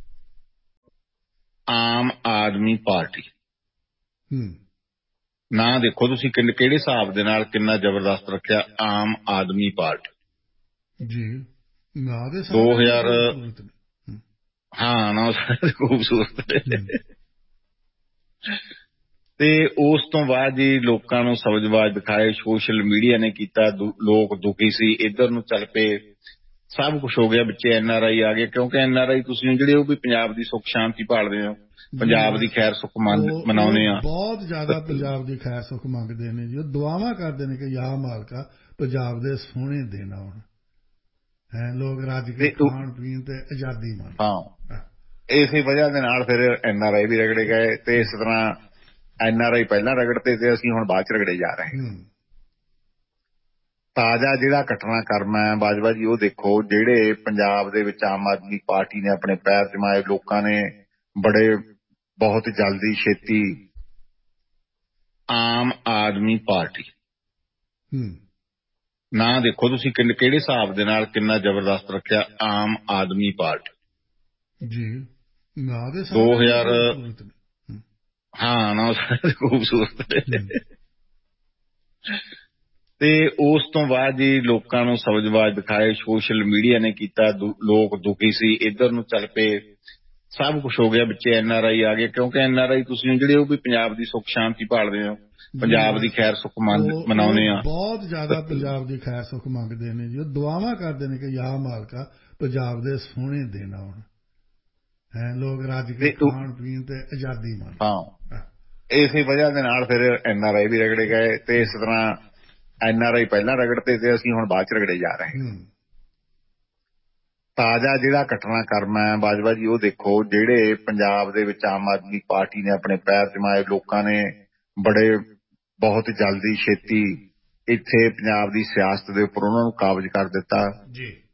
ਆਮ ਆਦਮੀ ਪਾਰਟੀ ਨਾਂ ਦੇਖੋ ਤੁਸੀਂ ਕਿਹੜੇ ਹਿਸਾਬ ਦੇ ਨਾਲ ਕਿੰਨਾ ਜ਼ਬਰਦਸਤ ਰੱਖਿਆ ਆਮ ਆਦਮੀ ਪਾਰਟੀ ਜੀ। 2000 ਹਾਂ ਨਾ ਖੂਬਸੂਰਤ। ਤੇ ਉਸ ਤੋਂ ਬਾਅਦ ਜੀ ਲੋਕਾਂ ਨੂੰ ਸਬਜ਼ਬਾਜ਼ ਦਿਖਾਏ, ਸੋਸ਼ਲ ਮੀਡੀਆ ਨੇ ਕੀਤਾ, ਲੋਕ ਦੁਖੀ ਸੀ, ਇੱਧਰ ਨੂੰ ਚੱਲ ਪਏ, ਸਭ ਕੁਛ ਹੋ ਗਿਆ। ਵਿੱਚੇ NRI ਆ ਗਏ, ਕਿਉਂਕਿ NRI ਤੁਸੀਂ ਜਿਹੜੇ ਉਹ ਵੀ ਪੰਜਾਬ ਦੀ ਸੁੱਖ ਸ਼ਾਂਤੀ ਭਾਲਦੇ ਹੋ, ਪੰਜਾਬ ਦੀ ਖੈਰ ਸੁੱਖ ਮਨਾਉਂਦੇ ਆ, ਬਹੁਤ ਜ਼ਿਆਦਾ ਪੰਜਾਬ ਦੀ ਖੈਰ ਸੁੱਖ ਮੰਗਦੇ ਨੇ ਜੀ। ਉਹ ਦੁਆਵਾਂ ਕਰਦੇ ਨੇ ਕਿ ਯਾ ਮਾਲਕਾ ਪੰਜਾਬ ਦੇ ਸੋਹਣੇ ਦਿਨ ਆਉਣ, ਹੈ ਲੋਕ ਰੱਜ ਕੇ ਖਾਣ ਪੀਣ ਤੇ ਆਜ਼ਾਦੀ ਮਾਣ। ਹਾਂ ਇਸੇ ਵਜ੍ਹਾ ਦੇ ਨਾਲ ਫਿਰ NRI ਵੀ ਰਗੜੇ ਗਏ ਤੇ ਇਸ ਤਰ੍ਹਾਂ NRI ਪਹਿਲਾਂ ਰਗੜਦੇ ਤੇ ਅਸੀਂ ਹੁਣ ਬਾਅਦ ਚ ਰਗੜੇ ਜਾ ਰਹੇ ਹਾਂ। ਤਾਜ਼ਾ ਜਿਹੜਾ ਘਟਨਾਕ੍ਰਮ ਹੈ ਬਾਜਵਾ ਜੀ, ਉਹ ਦੇਖੋ ਜਿਹੜੇ ਪੰਜਾਬ ਦੇ ਵਿੱਚ ਆਮ ਆਦਮੀ ਪਾਰਟੀ ਨੇ ਆਪਣੇ ਪੈਰ ਜਮਾਏ, ਲੋਕਾਂ ਨੇ ਬਹੁਤ ਜਲਦੀ ਛੇਤੀ ਆਮ ਆਦਮੀ ਪਾਰਟੀ ਨਾਂ ਦੇਖੋ ਤੁਸੀਂ ਕਿਹੜੇ ਹਿਸਾਬ ਦੇ ਨਾਲ ਕਿੰਨਾ ਜ਼ਬਰਦਸਤ ਰੱਖਿਆ ਆਮ ਆਦਮੀ ਪਾਰਟੀ ਜੀ। 2000 ਹਾਂ ਨਾ ਖੂਬਸੂਰਤ। ਤੇ ਉਸ ਤੋਂ ਬਾਅਦ ਜੀ ਲੋਕਾਂ ਨੂੰ ਸਬਜ਼ਬਾਜ਼ ਦਿਖਾਏ, ਸੋਸ਼ਲ ਮੀਡੀਆ ਨੇ ਕੀਤਾ, ਲੋਕ ਦੁਖੀ ਸੀ, ਇੱਧਰ ਨੂੰ ਚੱਲ ਪਏ, ਸਭ ਕੁਛ ਹੋ ਗਿਆ। ਵਿੱਚੇ NRI ਆ ਗਏ, ਕਿਉਂਕਿ NRI ਤੁਸੀਂ ਜਿਹੜੇ ਉਹ ਵੀ ਪੰਜਾਬ ਦੀ ਸੁੱਖ ਸ਼ਾਂਤੀ ਭਾਲਦੇ ਹੋ, ਪੰਜਾਬ ਦੀ ਖੈਰ ਸੁੱਖ ਮਨਾਉਂਦੇ ਆ, ਬਹੁਤ ਜ਼ਿਆਦਾ ਪੰਜਾਬ ਦੀ ਖੈਰ ਸੁੱਖ ਮੰਗਦੇ ਨੇ ਜੀ। ਉਹ ਦੁਆਵਾਂ ਕਰਦੇ ਨੇ ਕਿ ਯਾ ਮਾਲਕਾ ਪੰਜਾਬ ਦੇ ਸੋਹਣੇ ਦਿਨ ਆਉਣ, ਹੈ ਲੋਕ ਰੱਜ ਕੇ ਖਾਣ ਪੀਣ ਤੇ ਆਜ਼ਾਦੀ ਮਾਣ। ਹਾਂ ਇਸੇ ਵਜ੍ਹਾ ਦੇ ਨਾਲ ਫਿਰ NRI ਵੀ ਰਗੜੇ ਗਏ ਤੇ ਇਸ ਤਰ੍ਹਾਂ NRI ਪਹਿਲਾਂ ਰਗੜਦੇ ਤੇ ਅਸੀਂ ਹੁਣ ਬਾਅਦ ਚ ਰਗੜੇ ਜਾ ਰਹੇ ਹਾਂ। ਤਾਜ਼ਾ ਜਿਹੜਾ ਘਟਨਾਕ੍ਰਮ ਹੈ ਬਾਜਵਾ ਜੀ, ਉਹ ਦੇਖੋ ਜਿਹੜੇ ਪੰਜਾਬ ਦੇ ਵਿੱਚ ਆਮ ਆਦਮੀ ਪਾਰਟੀ ਨੇ ਆਪਣੇ ਪੈਰ ਜਮਾਏ, ਲੋਕਾਂ ਨੇ ਬਹੁਤ ਜਲਦੀ ਛੇਤੀ ਇੱਥੇ ਪੰਜਾਬ ਦੀ ਸਿਆਸਤ ਦੇ ਉੱਪਰ ਉਹਨਾਂ ਨੂੰ ਕਾਬਜ਼ ਕਰ ਦਿੱਤਾ।